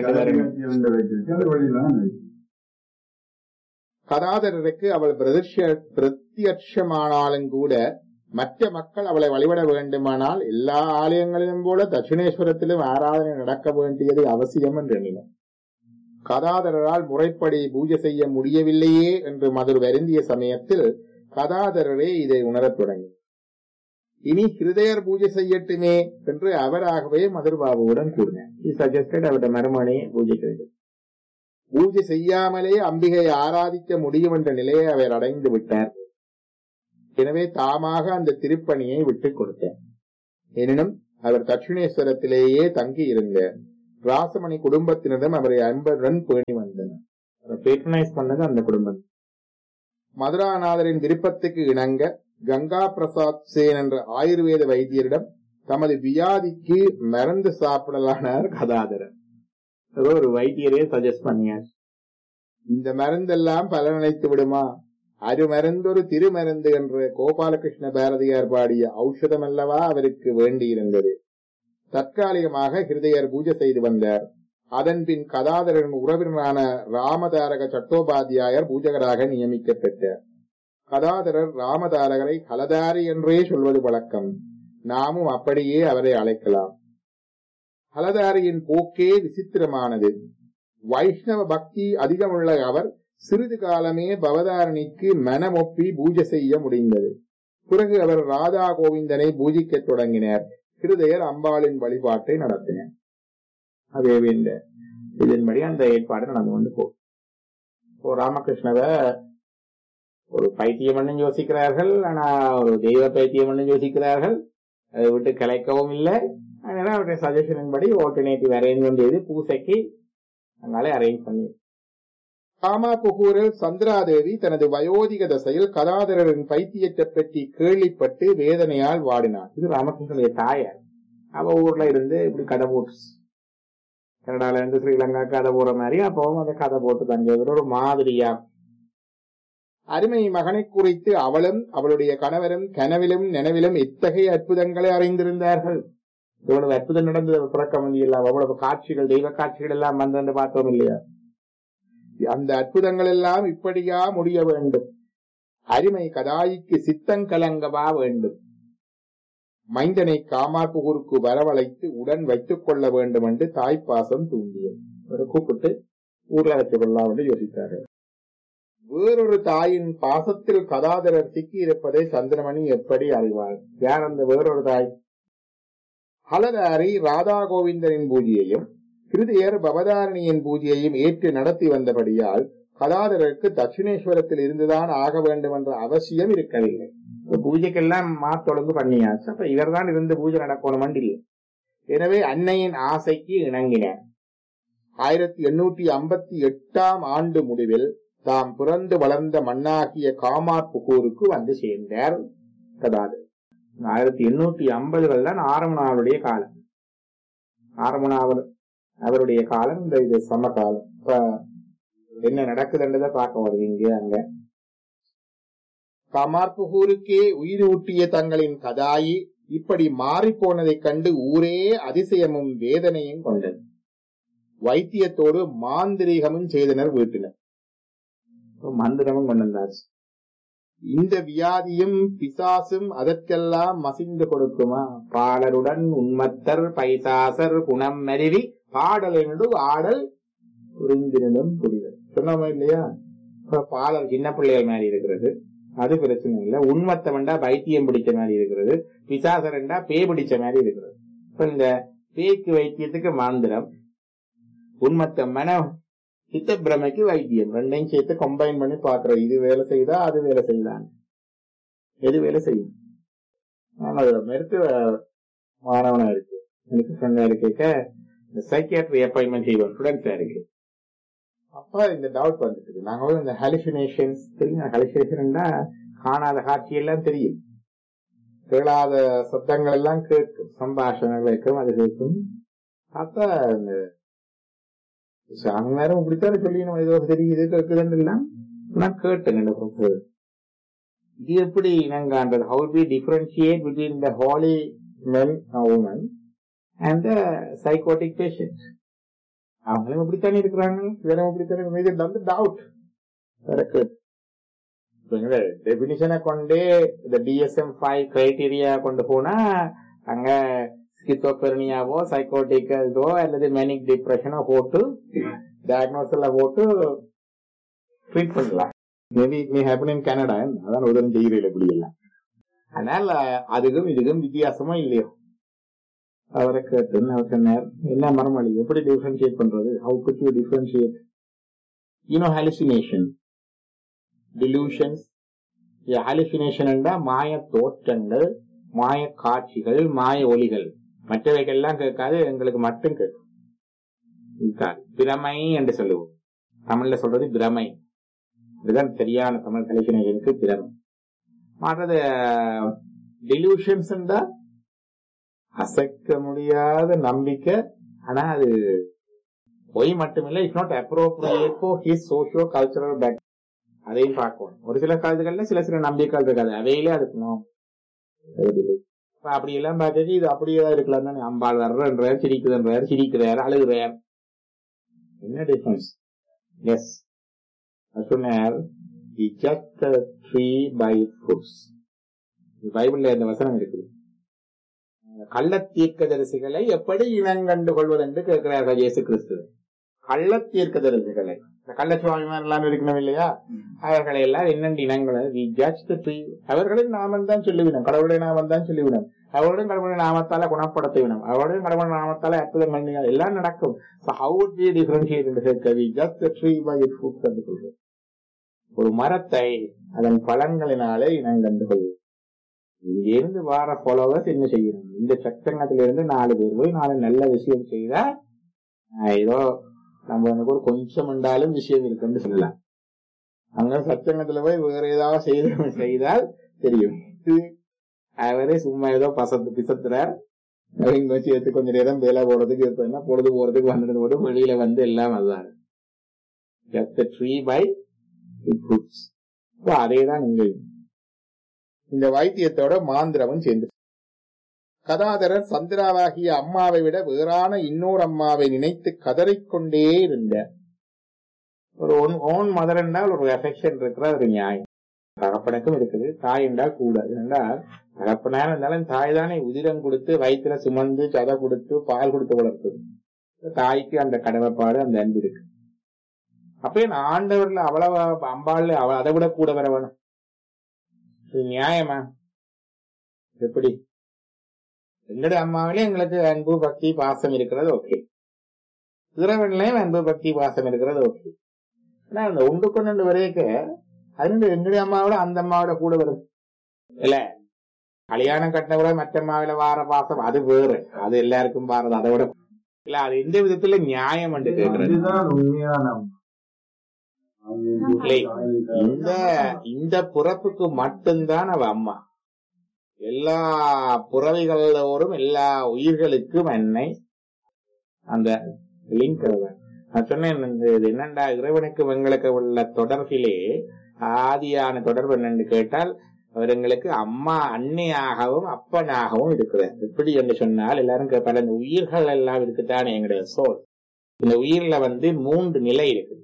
கதாதரருக்கு அவள் பிரத்யட்சமானாலும் கூட மற்ற மக்கள் அவளை வழிபட வேண்டுமானால் எல்லா ஆலயங்களிலும் போல தட்சிணேஸ்வரத்திலும் ஆராதனை நடக்க வேண்டியது அவசியம் என்று எண்ணினார். கதாதரரால் முறைப்படி பூஜை செய்ய முடியவில்லையே என்று மதுர் வருந்திய சமயத்தில் கதாதரரே இதை உணரத் தொடங்கி இனி ஹிருதயர் பூஜை செய்யட்டுமே என்று அவராகவே மதுர்பாபுவுடன் கூறினார். அவருடைய மருமனை பூஜை செய்யாமலே அம்பிகை ஆராதிக்க முடியும் என்ற நிலையை அவர் அடைந்து விட்டார். எனவே தாமாக அந்த திருப்பணியை விட்டுக் கொடுத்தார். எனினும் அவர் தட்சிணேஸ்வரத்திலேயே தங்கி இருந்த ராசமணி குடும்பத்தினரிடம் அவரை அன்புடன் பேணி வந்தனர். பேட்ரனைஸ் பண்ணது அந்த குடும்பம். மதுராநாதரின் விருப்பத்துக்கு இணங்க கங்கா பிரசாத் சேன் என்ற ஆயுர்வேத வைத்தியரிடம் தமது வியாதிக்கு மருந்து சாப்பிடலானார் கதாதரர். ஒரு வைத்தியரே சஜஸ்ட் பண்ணியார். இந்த மருந்தெல்லாம் பலனளித்து விடுமா? அருமருந்தொரு திருமருந்து என்ற கோபாலகிருஷ்ண பாரதியார் பாடிய ஔஷதம் அல்லவா அவருக்கு வேண்டியிருந்தது. தற்காலிகமாக ஹிருதயர் பூஜை செய்து வந்தார். அதன்பின் கதாதரன் உறவினரான ராமதாரக சட்டோபாத்தியாயர் பூஜகராக நியமிக்கப்பட்டார். கதாதரர் ராமதாரகரை ஹலதாரி என்றே சொல்வது வழக்கம். நாமும் அப்படியே அவரை அழைக்கலாம். ஹலதாரியின் போக்கே விசித்திரமானது. வைஷ்ணவ பக்தி அதிகமுள்ள அவர் சிறிது காலமே பவதாரணிக்கு மனமொப்பி பூஜை செய்ய முடிந்தது. பிறகு அவர் ராதா கோவிந்தனை பூஜிக்க தொடங்கினார். ஹிருதயர் அம்பாளின் வழிபாட்டை நடத்தினார். அதே இதன்படி அந்த ஏற்பாடு நடந்து கொண்டு போகும். ராமகிருஷ்ணவ ஒரு பைத்தியம் யோசிக்கிறார்கள், ஆனா ஒரு தெய்வ பைத்தியம் யோசிக்கிறார்கள். அதை விட்டு கலைக்கவும் இல்லை. அதனால அவருடைய சஜஷனின் படி ஆல்டர்னேட்டிவ் அரேஞ்ச்மெண்ட் செய்து பூசைக்கு அதனால அரேஞ்ச் பண்ணி காமாபுகூரில் சந்திராதேவி தனது வயோதிக தசையில் கதாதரரின் பைத்தியத்தை பற்றி கேள்விப்பட்டு வேதனையால் வாடினார். இது ராமகிருஷ்ணனுடைய தாயார். அவ ஊர்ல இருந்து இப்படி கதை போட்டு கனடால இருந்து ஸ்ரீலங்கா கதை போற மாதிரி அப்பவும் அந்த கதை போட்டு தங்க ஒரு மாதிரியா. அருமை மகனை குறித்து அவளும் அவளுடைய கணவரும் கனவிலும் நினைவிலும் இத்தகைய அற்புதங்களை அறிந்திருந்தார்கள். இவ்வளவு அற்புதம் நடந்தது பிறக்க முடியலாம். அவ்வளவு காட்சிகள், தெய்வ காட்சிகள் எல்லாம் வந்து பார்த்தோம் இல்லையா? அந்த அற்புதங்கள் எல்லாம் இப்படியா முடிய வேண்டும்? அருமை கதாயிக்கு சித்தங்கலங்கவா வேண்டும்? மைந்தனை காமார்புகூருக்கு வரவழைத்து உடன் வைத்துக் கொள்ள வேண்டும் என்று தாய்ப்பாசம் தூண்டியது. கூப்பிட்டு ஊர்ல வச்சு கொள்ளலாம் என்று யோசித்தார்கள். வேறொரு தாயின் பாசத்தில் கதாதரர் சிக்கி இருப்பதை சந்திரமணி எப்படி அறிவார்? யார் அந்த வேறொரு தாய்? ஹலதாரி ராதா கோவிந்தனின் பூஜையையும் ஹிருதயர் பவதாரணியின் பூஜையையும் ஏற்று நடத்தி வந்தபடியால் கதாதரருக்கு தட்சிணேஸ்வரத்தில் இருந்துதான் ஆக வேண்டும் என்ற அவசியம் இருக்கவில்லை. பூஜைக்கெல்லாம் மாத்தொழுங்கு பண்ணியாச்சு. அப்ப இவர்தான் இருந்து பூஜை நடக்கணும் இல்லை. எனவே அன்னையின் ஆசைக்கு இணங்கினார். 1858 ஆண்டு முடிவில் தாம் பிறந்து வளர்ந்த மண்ணாகிய காமார்புகூருக்கு வந்து சேர்ந்தார் கதாதரர். 1850 தான் ஆரமுனாவுடைய காலம். ஆரமுனாவர் அவருடைய காலம் இந்த இது சமகாலம். இப்ப என்ன நடக்குதுன்றதை பார்க்க வருவீங்க. அங்க காமார்புகூருக்கே உயிர் ஊட்டிய தங்களின் கதாயி இப்படி மாறி போனதைக் கண்டு ஊரே அதிசயமும் வேதனையும் கொண்டது. வைத்தியத்தோடு மாந்திரீகமும் செய்தனர் வீட்டினர். மந்திரமும் கொண்டாச்சு. இந்த வியாதியும் பிசாசும் அதற்கெல்லாம் மசிந்து கொடுக்குமா? பாடலுடன் உண்மத்தர் பைசாசர் குணம் மருவி பாடல் என்று ஆடல் புரிந்திருந்தும் புரிதல் சொன்னோமா இல்லையா? பாடல் சின்ன பிள்ளைகள் மாதிரி இருக்கிறது, அது பிரச்சனை இல்லை. உண்மத்தவண்டா பைத்தியம் பிடிச்ச மாதிரி இருக்கிறது, பிசாசரண்டா பே பிடிச்ச மாதிரி இருக்கிறது. இப்ப இந்த பேய்க்கு வைத்தியத்துக்கு மாந்திரம், உண்மத்த மன சித்த பிரமைக்கு வைத்தியம், ரெண்டையும் சேர்த்து கம்பைன் பண்ணி பாக்குறோம். இது வேலை செய்தா அது வேலை செய்யலாம், எது வேலை செய்யும். நான் அதுல மருத்துவ மாணவனா இருக்கு, எனக்கு ஃப்ரெண்டா இருக்க சைக்கியாட்ரி அப்பாயின்மெண்ட் செய்வோம் ஸ்டூடெண்ட்ஸா இருக்கு. அப்ப இந்த டவுட் வந்துட்டு நாங்க இந்த ஹாலுசினேஷன்ஸ் தெரியும். ஹாலுசினேஷன் காணாத காட்சி எல்லாம் தெரியும், கேளாத சத்தங்கள் எல்லாம் கேட்கும், சம்பாஷணங்கள் இருக்கும், அது கேட்கும். அப்ப இந்த நேரம் இப்படித்தானே சொல்லி நம்ம ஏதோ தெரியுது கேட்குதுன்னு எல்லாம் நான் கேட்டேன். இது எப்படி இனங்கான்றது? how we differentiate between the holy men or women and the psychotic patient? அவங்களும் இப்படித்தானே இருக்கிறாங்க, இவரும் இப்படித்தானே. இது வந்து டவுட் டெபினிஷனை கொண்டே இந்த DSM-5 கிரைட்டீரியா கொண்டு போனா அங்க ஸ்கிசோபெர்னியாவோ சைக்கோட்டிக்கோ அல்லது மெனிக் டிப்ரெஷனோ போட்டு டயக்னோஸ்ல போட்டு ட்ரீட் பண்ணலாம். Maybe it may happen in Canada, அதான் உதவி செய்கிறீர்கள் இப்படி எல்லாம். அதனால அதுக்கும் இதுக்கும் வித்தியாசமா இல்லையோ அவரை கேட்டு அவர் சொன்னார், என்ன மரமளி எப்படி டிஃபரன்ஷியேட் பண்றது? How good you differentiate? You know hallucination, delusions, hallucination என்றா மாய தோற்றங்கள், மாய காட்சிகள், மாய ஒலிகள். மற்றவைகள்லாம் கேட்காது, எங்களுக்கு மட்டும் கேட்கும். பிரமை என்று சொல்லுவோம். தமிழ்ல சொல்றது பிரமை. இதுதான் சரியான தமிழ் ஹாலுசினேஷனுக்கு பிரமை. மற்றது டிலூஷன்ஸ் என்றா அசைக்க முடியாத நம்பிக்கை. ஆனா அது பொய் மட்டுமில்லை, it's not appropriate for his socio cultural back. அதையும் பார்க்கணும். ஒரு சில காலத்துகள்ல சில நம்பிக்கைகள் இருக்காது, அவையிலே அதுக்கணும். அப்படி எல்லாம் பார்த்து இது அப்படியேதான் இருக்கலாம் தானே. அம்பாள் வர்றன்றார், சிரிக்குதுன்றார், சிரிக்கிறார், அழுகிறார். என்ன டிஃபரன்ஸ்? எஸ் சொன்னார், பைபிள்ல இந்த வசனம் இருக்குது. கள்ள தீர்க்கதரிசிகளை எப்படி இனங்கண்டு கொள்வது என்று கேட்கிறார்கள் இயேசு கிறிஸ்து. கள்ள தீர்க்கதரிசிகளை, கள்ளச்சுவாமிமார் எல்லாம் இருக்கணும் இல்லையா, அவர்களை எல்லாம் என்னென்று இனங்களை அவர்களின் நாமம் தான் சொல்லிவிடும், கடவுளுடைய நாமம் தான் சொல்லிவிடும், அவருடன் கடவுளுடைய நாமத்தால குணப்படுத்த விடும், அவருடன் கடவுளுடைய நாமத்தால அற்புதங்கள் எல்லாம் நடக்கும். ஒரு மரத்தை அதன் பலன்களினாலே இனங்கண்டு கொள்வது. இங்கிருந்து வார ஃபாலோவர்ஸ் என்ன செய்யணும்? இந்த சட்டங்கத்திலிருந்து 4 பேர் போய் 4 நல்ல விஷயம் செய்தா ஏதோ நம்ம ஒரு கொஞ்சம் உண்டாலும் விஷயம் இருக்குன்னு சொல்லலாம். அங்க சச்சங்கத்துல போய் வேற ஏதாவது செய்தால் தெரியும். அவரே சும்மா ஏதோ பிசத்துறார், அவங்க வச்சு எடுத்து கொஞ்சம் நேரம் வேலை போறதுக்கு பொழுது போறதுக்கு வந்துட்டு போட்டு வெளியில வந்து எல்லாம் அதுதான். அதேதான் இங்க இந்த வைத்தியத்தோட மாந்திரமும் சேர்ந்து. கதாதரர் சந்திராவாகிய அம்மாவை விட வேறான இன்னொரு அம்மாவை நினைத்து கதறிக்கொண்டே இருந்த. ஒரு ஓன் மதர் என்றால் ஒரு அஃபெக்ஷன் இருக்கிற ஒரு நியாயம். தகப்பனுக்கும் இருக்குது, தாய் என்றால் கூட. என்றால் தகப்பனார் இருந்தாலும் தாய் தானே உதிரம் கொடுத்து வயிற்றுல சுமந்து சதை கொடுத்து பால் கொடுத்து வளர்த்தது. தாய்க்கு அந்த கடமைப்பாடு, அந்த அன்பு இருக்கு. அப்ப ஆண்டவர்ல அவ்வளவு அம்பாள் அதை விட கூட வர வேணும். இது நியாயமா? எப்படி? எங்களுடைய அம்மாவிலே எங்களுக்கு அன்பு பக்தி பாசம் இருக்கிறது ஓகே, இறைவன்லயும் அன்பு பக்தி பாசம் இருக்கிறது ஓகே. ஆனா அந்த 1 வரைக்கும் அது எங்களுடைய அம்மாவோட அந்த அம்மாவோட கூட வருது இல்ல. கல்யாணம் கட்டினவரை மற்ற அம்மாவில வார பாசம் அது வேறு, அது எல்லாருக்கும் வாரது அதை விட இல்ல. அது எந்த விதத்துல நியாயம் என்று கேட்கறது. இந்த பிறப்புக்கு மட்டும்தான் அவ அம்மா. எல்லா புறவிகளோடும் எல்லா உயிர்களுக்கும் என்னை அந்த லிங்க். நான் சொன்னேன், என்னண்டா இறைவனுக்கு எங்களுக்கு உள்ள தொடர்பிலே ஆதியான தொடர்பு என்னன்னு கேட்டால், அவர் எங்களுக்கு அம்மா அன்னையாகவும் அப்பனாகவும் இருக்கிறார். எப்படி என்று சொன்னால் எல்லாரும் கேட்பாங்க, இந்த உயிர்கள் எல்லாம் இருக்குதானே எங்களுடைய சோல். இந்த உயிர்ல 3 நிலை இருக்குது.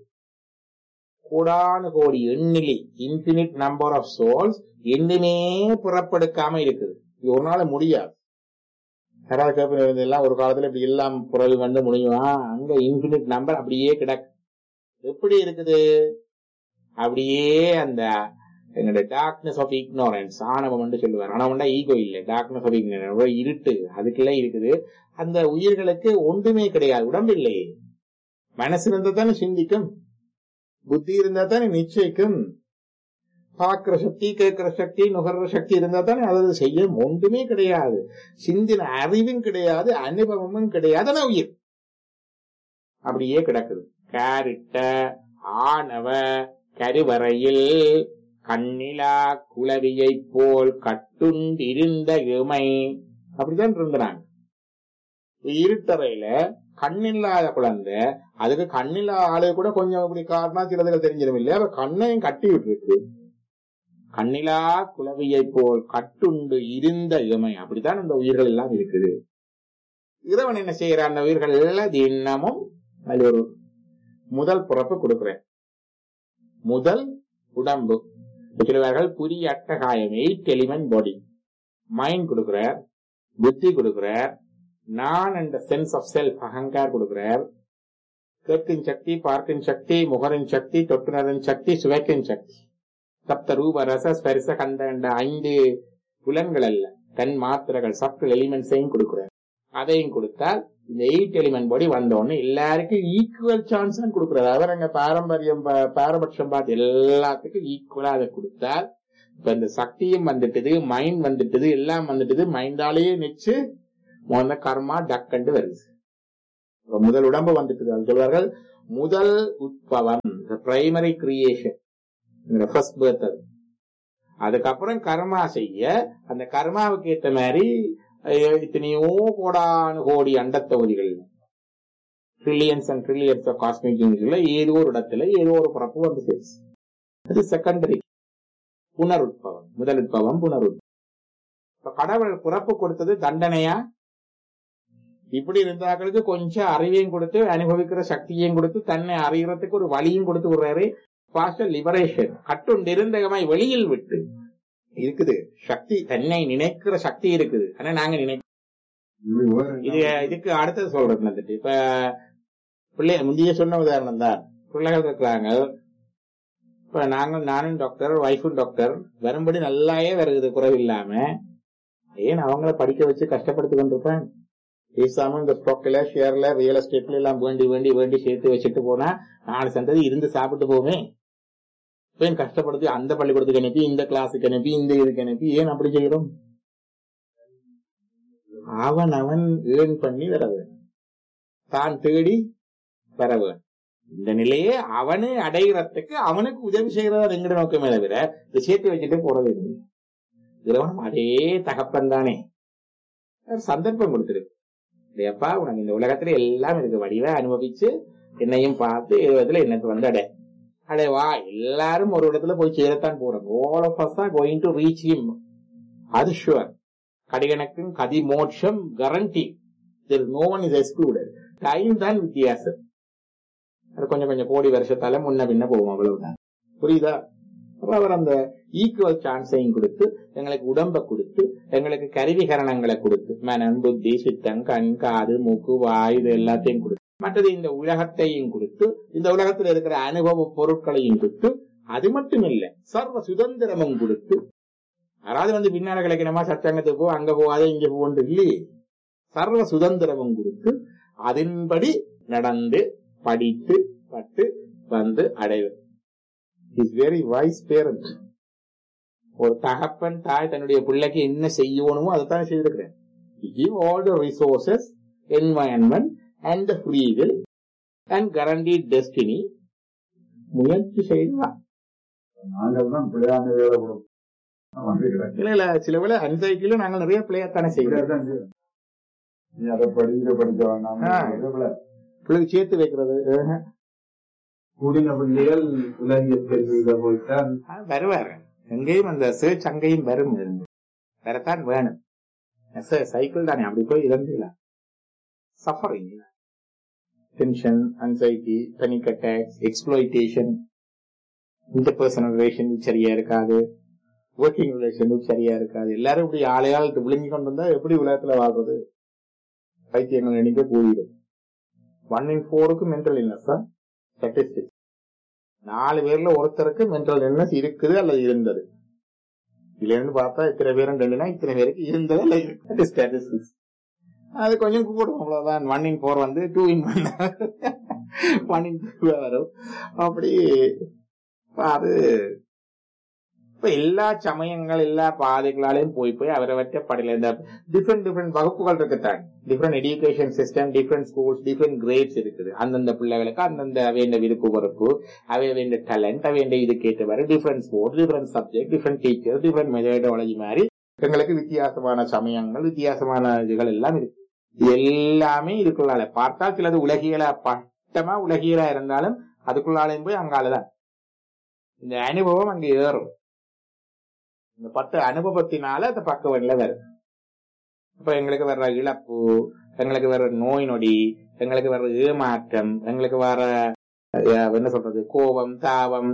கோடானு கோடி எண்ணிலி இன்பினிட் நம்பர் ஆஃப் சோல்ஸ் எண்ணுமே புறப்படுக்காம இருக்குது. இது ஒரு நாள் முடியாது. யாராவது கேட்பது எல்லாம் ஒரு காலத்துல இப்படி எல்லாம் புறவு வந்து முடியுமா? அங்க இன்பினிட் நம்பர் அப்படியே கிடக்கு. எப்படி இருக்குது? அப்படியே அந்த எங்களுடைய டார்க்னஸ் ஆஃப் இக்னோரன்ஸ், ஆணவம் என்று சொல்லுவார். ஆணவம்னா ஈகோ இல்லை, டார்க்னஸ் ஆஃப் இக்னோரன்ஸ், இருட்டு, அதுக்குள்ள இருக்குது. அந்த உயிர்களுக்கு ஒன்றுமே கிடையாது, உடம்பு இல்லையே. மனசு இருந்தா தானே சிந்திக்கும், புத்தி இருந்தா தானே நிச்சயிக்கும், பார்க்கிற சக்தி, கேட்கிற சக்தி, நுகர்ற சக்தி இருந்தா தானே அதாவது செய்யும். ஒன்றுமே கிடையாது, சிந்தின அறிவும் கிடையாது, அனுபவமும் கிடையாது. ஆனா உயிர் அப்படியே கிடக்குது. கேரிட்ட ஆணவ கருவறையில் கண்ணிலா குளவியை போல் கட்டுண்டிருந்த இமை. அப்படித்தான் இருந்தாங்க. இருட்டறையில கண்ணில்லாத குழந்தை, அதுக்கு கண்ணில்லா ஆளு கூட கொஞ்சம் இப்படி காரணம் சிலதுகள் தெரிஞ்சிடும் இல்லையா? அவ கண்ணையும் கட்டி விட்டுருக்கு. கண்ணிலா குளவியை போல் கட்டுண்டு இருந்த இமை. அப்படித்தான் இந்த உயிர்கள் எல்லாம் இருக்குது. இறைவன் என்ன செய்யற? அந்த உயிர்கள் எல்லாம் தினமும் அது ஒரு முதல் பிறப்பு கொடுக்கிறேன். முதல் உடம்பு சொல்லுவார்கள், புரிய அட்டகாயம், 8 எலிமெண்ட் பாடி. மைண்ட் கொடுக்கிறார், புத்தி கொடுக்கிறார், நான் என்ற சென்ஸ் ஆஃப் செல்ஃப் அகங்கார் கொடுக்கிறார், கேட்கின் சக்தி, பார்க்கின் சக்தி, முகரின் சக்தி, தொட்டுணரின் சக்தி, சுவைக்கின் சக்தி, சப்த ரூப ரச ஸ்பரிச கந்த என்ற 5 புலன்கள் அல்ல, தன் மாத்திரைகள் சப்டல் எலிமெண்ட்ஸையும் கொடுக்கிறார். அதையும் கொடுத்தால் இந்த 8 எலிமெண்ட் பாடி வந்தோன்னு எல்லாருக்கும் ஈக்குவல் சான்ஸ் தான் கொடுக்கிறார். அவர் அங்க பாரம்பரியம் பாரபட்சம் பார்த்து எல்லாத்துக்கும் ஈக்குவலா அதை கொடுத்தால் இப்ப இந்த சக்தியும் வந்துட்டது, மைண்ட் வந்துட்டது, எல்லாம் வந்துட்டது. மைண்டாலேயே நிச்சு முதல்ல கர்மா டக்கண்டு வருது. முதல் உடம்பு வந்துட்டது. அது சொல்வார்கள் முதல் உட்பவம், பிரைமரி கிரியேஷன், ஃபர்ஸ்ட் பர்த். அது அதுக்கப்புறம் கர்மா செய்ய, அந்த கர்மாவுக்கு ஏற்ற மாதிரி இத்தனையோ கோடானு கோடி அண்ட தொகுதிகள், trillions and trillions of cosmic யூனிட்ல ஏதோ ஒரு இடத்துல ஏதோ ஒரு பிறப்பு வந்து சேர்த்து. அது செகண்டரி புனருட்பவம். முதல் உட்பவம் புனருட்பவம். இப்ப கடவுள் பிறப்பு கொடுத்தது தண்டனையா? இப்படி இருந்தாக்களுக்கு கொஞ்சம் அறிவையும் கொடுத்து, அனுபவிக்கிற சக்தியையும் கொடுத்து, தன்னை அறிகிறதுக்கு ஒரு வழியும் கொடுத்து விடுறாரு. லிபரேஷன் கட்டுண்டு இருந்தகமாய் வெளியில் விட்டு இருக்குது சக்தி, தன்னை நினைக்கிற சக்தி இருக்குது. ஆனா நாங்க இதுக்கு அடுத்தது சொல்றது வந்துட்டு, இப்ப பிள்ளை முந்தைய சொன்ன உதாரணம் தான். பிள்ளைகள் இருக்கிறாங்க, இப்ப நானும் டாக்டர், ஒய்ஃபும் டாக்டர், வரும்படி நல்லாயே வருது, குறைவில்லாம. ஏன் அவங்கள படிக்க வச்சு கஷ்டப்படுத்தி கொண்டிருப்பேன்? பேசாம இந்த ஸ்டாக்ல, ஷேர்ல, ரியல் எஸ்டேட்ல எல்லாம் வேண்டி வேண்டி வேண்டி சேர்த்து வச்சுட்டு போனா 4 சந்ததி இருந்து சாப்பிட்டு போவே. ஏன் கஷ்டப்படுத்தி அந்த பள்ளிக்கூடத்துக்கு அனுப்பி, இந்த கிளாஸுக்கு அனுப்பி, இந்த இதுக்கு அனுப்பி ஏன் அப்படி செய்யறோம்? அவன் ஏர்ன் பண்ணி வர வேணும், தான் தேடி வர வேணும். இந்த நிலையே அவனு அடைகிறதுக்கு அவனுக்கு உதவி செய்யறதா எங்கிட்ட நோக்கமே தவிர இதை சேர்த்து வச்சுட்டு போறது இல்லை. இறைவனும் அதே தகப்பன் தானே, சந்தர்ப்பம் கொடுத்திருக்கு. இல்லையப்பா, உனக்கு இந்த உலகத்துல எல்லாம் இருக்கு, வடிவ அனுபவிச்சு என்னையும் பார்த்து விதத்துல என்னத்து அடைவா. எல்லாரும் ஒரு இடத்துல போய் சேரத்தான் போறோம். All of us are going to reach him. அது ஷுவர். கடிகணக்கும் கதி மோட்சம் கரண்டி. There is no one is excluded. Time தான் வித்தியாசம். அது கொஞ்சம் கொஞ்சம் கோடி வருஷத்தால முன்ன பின்ன போவோம், அவ்வளவுதான். புரியுதா? அப்ப அவர் அந்த ஈக்குவல் சான்ஸையும் கொடுத்து, எங்களுக்கு உடம்ப கொடுத்து, எங்களுக்கு கருவிகரணங்களை கொடுத்து, மனம், புத்தி, சித்தம், கண், காது, மூக்கு, வாய், இது எல்லாத்தையும் கொடுத்து, மற்றது இந்த உலகத்தையும் கொடுத்து, இந்த உலகத்தில் இருக்கிற அனுபவ பொருட்களையும் கொடுத்து, அது மட்டும் இல்ல சர்வ சுதந்திரமும் கொடுத்து. யாராவது பின்னால கிடைக்கணுமா, சச்சங்கத்துக்கு போ, அங்க போகாத இங்க போன்று இல்லையே, சர்வ சுதந்திரமும் கொடுத்து அதன்படி நடந்து படித்து பட்டு வந்து அடைவது. Is very wise parent. ஒரு தகப்பன் தாய் தன்னுடைய பிள்ளைக்கு என்ன செய்யணுமோ அதைத்தான் செய்திருக்கிறேன். Give all the resources, environment and the free will and guaranteed destiny. முயற்சி செய்யலாம். நாங்கள் தான் பிள்ளையான வேலை கொடுப்போம். இல்ல சில வேலை அன்சைக்கில நாங்கள் நிறைய பிள்ளையத்தானே செய்யறோம். நீ அதை படிக்க பிள்ளைக்கு சேர்த்து வைக்கிறது. கூடின பிள்ளைகள் உலகியல் கல்வியில போய்தான் வருவாரு. எங்கேயும் அந்த சர்ச் அங்கேயும் வரும், வரத்தான் வேணும். சைக்கிள் தானே, அப்படி போய் இறந்துலாம். Suffering, tension, anxiety, panic attacks, exploitation, interpersonal relation சரியா இருக்காது, ஒர்க்கிங் ரிலேஷன் சரியா இருக்காது. எல்லாரும் இப்படி ஆளையால் விழுங்கி கொண்டு வந்தா எப்படி உலகத்துல வாழ்றது? பைத்தியங்கள் எண்ணிக்கை கூடிடும். 1 in 4 மென்டல் இல்னஸ் தான் ஸ்டாட்டிஸ்டிக்ஸ். 4 பேர்ல ஒருத்தருக்கு மென்டல் இல்னஸ் இருக்குது அல்லது இருந்தது. இதுல இருந்து பார்த்தா இத்தனை பேரும் 2னா இத்தனை பேருக்கு இருந்தது அல்லது இருக்குது ஸ்டாட்டிஸ்டிக்ஸ். அது கொஞ்சம் கூடும், அவ்வளவுதான். 1 in 4 2 in 1 in 2 வரும். அப்படி அது இப்ப எல்லா சமயங்கள் எல்லா பாதைகளாலையும் போய் அவரவற்ற படையில இந்த டிஃப்ரெண்ட் வகுப்புகள் இருக்குத்தான். Different education system, different schools, different grades இருக்குது. அந்தந்த பிள்ளைகளுக்கு அந்தந்த அவைய விருப்பு பொறுப்பு, அவைய டேலண்ட், அவைய இதுக்கேற்றவாறு different sports, different subject, different teachers, different methodology மாதிரி எங்களுக்கு வித்தியாசமான சமயங்கள், வித்தியாசமான இதுகள் எல்லாம் இருக்கு. எல்லாமே இதுக்குள்ளால பார்த்தா சிலது உலகியலா பட்டமா உலகியலா இருந்தாலும் அதுக்குள்ளாலையும் போய் அங்காலதான் இந்த அனுபவம் அங்க ஏறும். இந்த 10 அனுபவத்தினால அந்த பக்கவன்ல வருது. இப்ப எங்களுக்கு வர்ற இழப்பு, எங்களுக்கு வர்ற நோய் நொடி, எங்களுக்கு வர்ற ஏமாற்றம், எங்களுக்கு வர என்ன சொல்றது கோபம், தாபம்,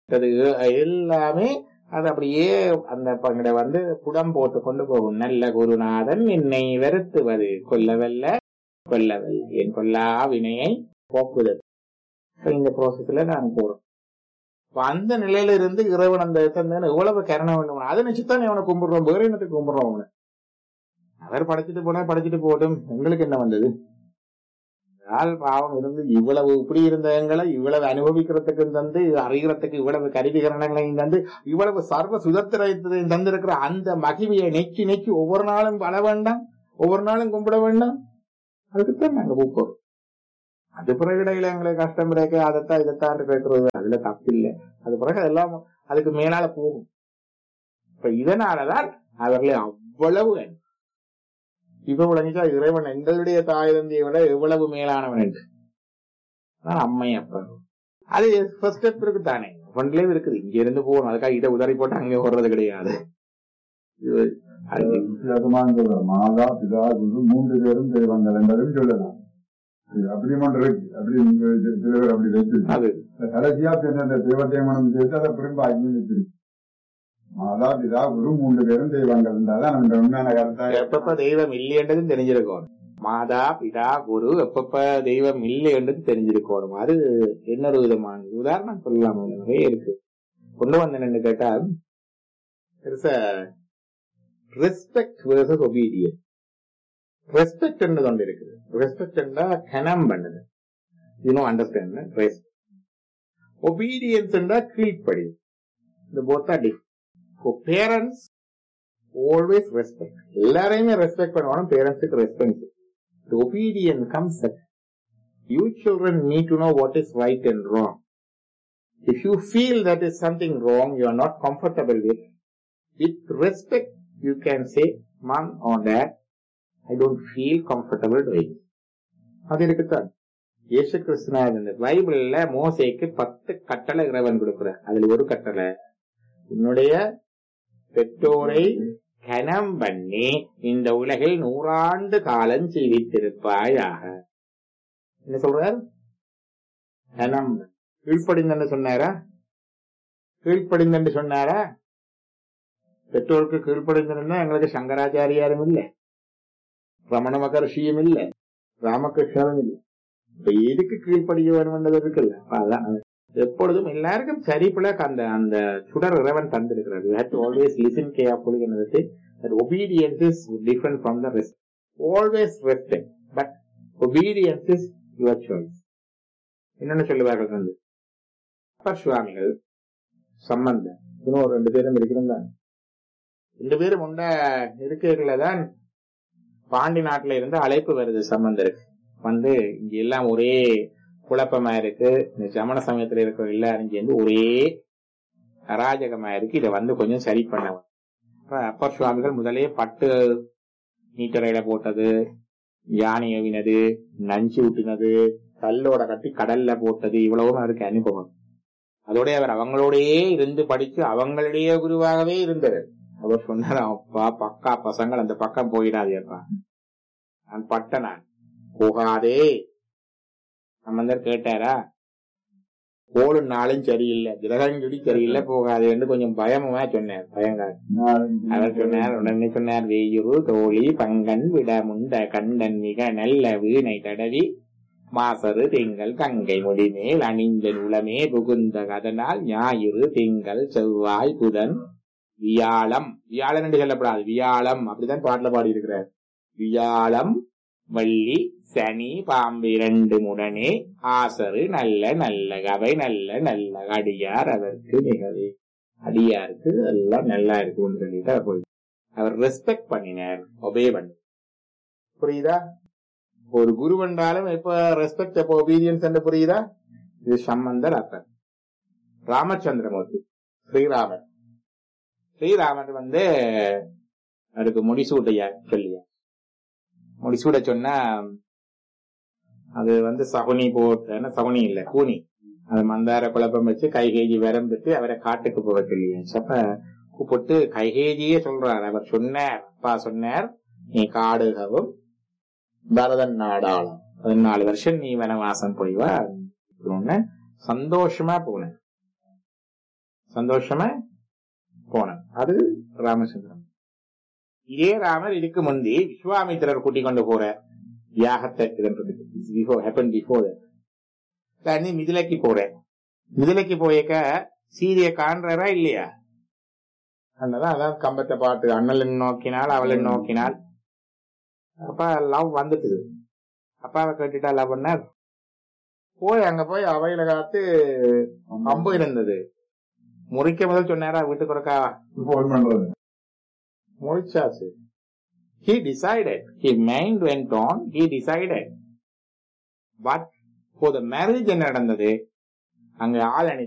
எல்லாமே அது அப்படியே அந்த பங்கட புடம் போட்டு கொண்டு போகும். நல்ல குருநாதன் என்னை வெறுத்துவது கொல்லவல்ல கொல்லவல் என் கொல்லா வினையை போக்குதல். இந்த ப்ராசஸ்ல நான் போறோம். அந்த நிலையில இருந்து இறைவன் அந்த எவ்வளவு கருணை வேண்டும், அதை நினைச்சுதான் அவனை கும்பிடுறோம். வேற என்னத்துக்கு கும்பிடுறோம் அவனை? அவர் படைச்சிட்டு போனா படைச்சிட்டு போட்டும், எங்களுக்கு என்ன வந்தது? பாவம் இருந்து இவ்வளவு இப்படி இருந்த எங்களை இவ்வளவு அனுபவிக்கிறதுக்கு தந்து அறிகிறதுக்கு இவ்வளவு கருவிகரணங்களையும் தந்து இவ்வளவு சர்வ சுதந்திரத்தையும் தந்திருக்கிற அந்த மகிமையை நெக்கி நெக்கி ஒவ்வொரு நாளும் வள வேண்டாம், ஒவ்வொரு நாளும் கும்பிட வேண்டாம். அதுக்குத்தான் நாங்க போக்குறோம். அது பிறகு இடையில எங்களுக்கு கஷ்டம் கிடைக்க அதைத்தான் இதைத்தான் கேட்கறது, அதுல தப்பு இல்லை. அது பிறகு அதெல்லாம் அதுக்கு மேலால போகும். இப்ப இதனாலதான் அவர்களை அவ்வளவு இப்ப விளங்கிச்சா இறைவன் எங்களுடைய தாய் தந்தையை விட எவ்வளவு மேலானவன் என்று. அம்மை அப்பா அது ஃபர்ஸ்ட் ஸ்டெப் இருக்குத்தானே, ஒன்றிலே இருக்குது. இங்க இருந்து போகணும், அதுக்காக இதை உதறி போட்டு அங்கே ஓடுறது கிடையாது. மாதா பிதா குரு 3 பேரும் தெய்வங்கள் என்பதும் சொல்லலாம். அப்படி மட்டும் இருக்கு. அப்படி சில பேர் அப்படி வச்சு கடைசியா பின்ன தெய்வத்தை மனம் சேர்த்து அதை திரும்ப அக்னி மாதா பிதா குரு 3 பேரும் தெய்வங்கள் என்றாதான் நம்ம உண்மையான கருத்தா. எப்பப்ப தெய்வம் இல்லைன்றதும் தெரிஞ்சிருக்கணும். மாதா பிதா குரு எப்பப்ப தெய்வம் இல்லை என்றது தெரிஞ்சிருக்கணும். அது இன்னொரு விதமான உதாரணம் சொல்லலாம். நிறைய இருக்கு. கொண்டு வந்தேன்னு கேட்டா ரெஸ்பெக்ட் வெர்சஸ் ஒபீடியன்ஸ். ரெஸ்பெக்ட் என்று கொண்டு இருக்குது. ரெஸ்பெக்ட் என்றா கனம் பண்ணது, அண்டர்ஸ்டாண்ட். ஒபீடியன்ஸ் என்றா கீழ்ப்படி. இந்த போத்தா டிஃப். Parents always respect. எல்லாரையுமே ரெஸ்பெக்ட் பண்ணணும். பேரண்ட்ஸுக்கு respect. Obedience comes at you children need to know what is right and wrong. If you feel that is something wrong you are not comfortable with respect you can say, mom or dad, I don't feel comfortable doing. அது இருக்குதான். இயேசு கிறிஸ்துவின் பைபிள்ல மோசேக்கு 10 கட்டளை இறைவன் கொடுக்கிறார். அதுல ஒரு கட்டளை, உன்னுடைய பெற்றோரை கனம் பண்ணி இந்த உலகில் 100 ஆண்டு காலம் ஜீவித்திருப்பாயாக. என்ன சொல்றார்? கனம். கீழ்ப்படிந்தன்னு சொன்னாரா? கீழ்ப்படிந்தன்னு சொன்னாரா? பெற்றோருக்கு கீழ்ப்படிந்திருந்தா எங்களுக்கு சங்கராச்சாரியாரும் இல்லை, ரமண மகர்ஷியும் இல்லை, ராமகிருஷ்ணரும் இல்லை. இப்ப எதுக்கு கீழ்ப்படிய வேணும்ன்றது இருக்குல்ல. அதான் எப்பொழுதும் எல்லாருக்கும் சரிப்புல அந்த அந்த சுடர் இறைவன் தந்திருக்கிறார். You have to always listen carefully and that obedience is different from the rest. Always respect, but obedience is your choice. என்னன்னு சொல்லுவார்கள் வந்து அப்பர் சுவாமிகள் சம்பந்தம் இன்னும் 2 பேரும் இருக்கிறாங்க. 2 பேரும் உண்ட இருக்கைகள்லதான் பாண்டி நாட்டுல இருந்து அழைப்பு வருது சம்பந்தருக்கு. வந்து இங்க எல்லாம் ஒரே குழப்பமா இருக்கு, இந்த சமண சமயத்துல இருக்கிற எல்லாரும் சேர்ந்து ஒரே அராஜகமா இருக்கு, இதை வந்து கொஞ்சம் சரி பண்ண. அப்பர் சுவாமிகள் முதலே பட்டு நீட்டரையில போட்டது, யானை எவினது, நஞ்சு ஊட்டினது, கல்லோட கட்டி கடல்ல போட்டது, இவ்வளவும் அவருக்கு அனுபவம். அதோட அவர் அவங்களோடயே இருந்து படிச்சு அவங்களுடைய குருவாகவே இருந்தார். அவர் சொன்னார், அப்பா பக்கா பசங்கள் அந்த பக்கம் போயிடாதேப்பா, நான் பட்டனா போகாதே. சம்பந்தர் கேட்டாரா? போலும் நாளும் சரியில்லை, கிரகங்கடி சரியில்லை, போகாதேன்னு கொஞ்சம் பயமா சொன்னார். பயங்கார் அவர் சொன்னார், உடனே சொன்னார், வேயுரு தோழி பங்கன் விட முண்ட கண்டன் மிக நல்ல வீணை தடவி மாசரு திங்கள் கங்கை முடிமேல் அணிந்த உளமே புகுந்த அதனால் ஞாயிறு திங்கள் செவ்வாய் புதன் வியாழம், வியாழன் என்று சொல்லப்படாது, வியாழம் அப்படிதான் பாட்டுல பாடி இருக்கிறார். வியாழம் வள்ளி சனி பாம்பு 2 உடனே ஆசரு நல்ல நல்ல அவை நல்ல நல்ல அடியார் அதற்கு மிகவே, அடியாருக்கு எல்லாம் நல்லா இருக்குன்னு சொல்லிட்டு போய் அவர் ரெஸ்பெக்ட் பண்ணினார், ஒபே பண்ண. புரியுதா? ஒரு குரு வந்தாலும் இப்ப ரெஸ்பெக்ட், எப்ப ஒபீடியன்ஸ் என்று புரியுதா? இது சம்பந்தர் அப்பர். ராமச்சந்திரமூர்த்தி ஸ்ரீராமன், ஸ்ரீராமன் வந்து அதுக்கு முடிசூட்டையா சொல்லியா, முடிசூட சொன்னா அது வந்து சகுனி போட்டு, சகுனி இல்ல கூனி, அது மந்தார குழப்பம் வச்சு கைகேஜி விரம்பிட்டு அவரை காட்டுக்கு போக சொல்லியாச்சு. அப்ப கூப்பிட்டு கைகேஜியே சொல்றார். அவர் சொன்னார், அப்பா சொன்னார், நீ காடுகவும் பரதன் நாடாளும் 14 வருஷம் நீ வனவாசம் போய்வா. சந்தோஷமா போன, சந்தோஷமா போன. அது ராமச்சந்திரன். இதே ராமர் இதுக்கு முந்தி விஸ்வாமித்திரர் கூட்டிக் கொண்டு போற யாகத்தை மிதிலைக்கு போறேன். மிதிலைக்கு போயக்க சீரிய காண்றா இல்லையா? அதான் கம்பத்தை பாட்டு, அண்ணல் நோக்கினால் அவளை நோக்கினால். அப்ப லவ் வந்துட்டு அப்பாவை கேட்டுட்டா லவ் பண்ணார். போய் அங்க போய் அவையில காத்து அம்பு இருந்தது. முறிக்க முதல் சொன்னாரா வீட்டுக்கு ஒருக்கா முறிச்சாச்சு. He decided. His mind went on. He decided. But for the marriage என்ன நடந்தது? அங்க ஆள் அணி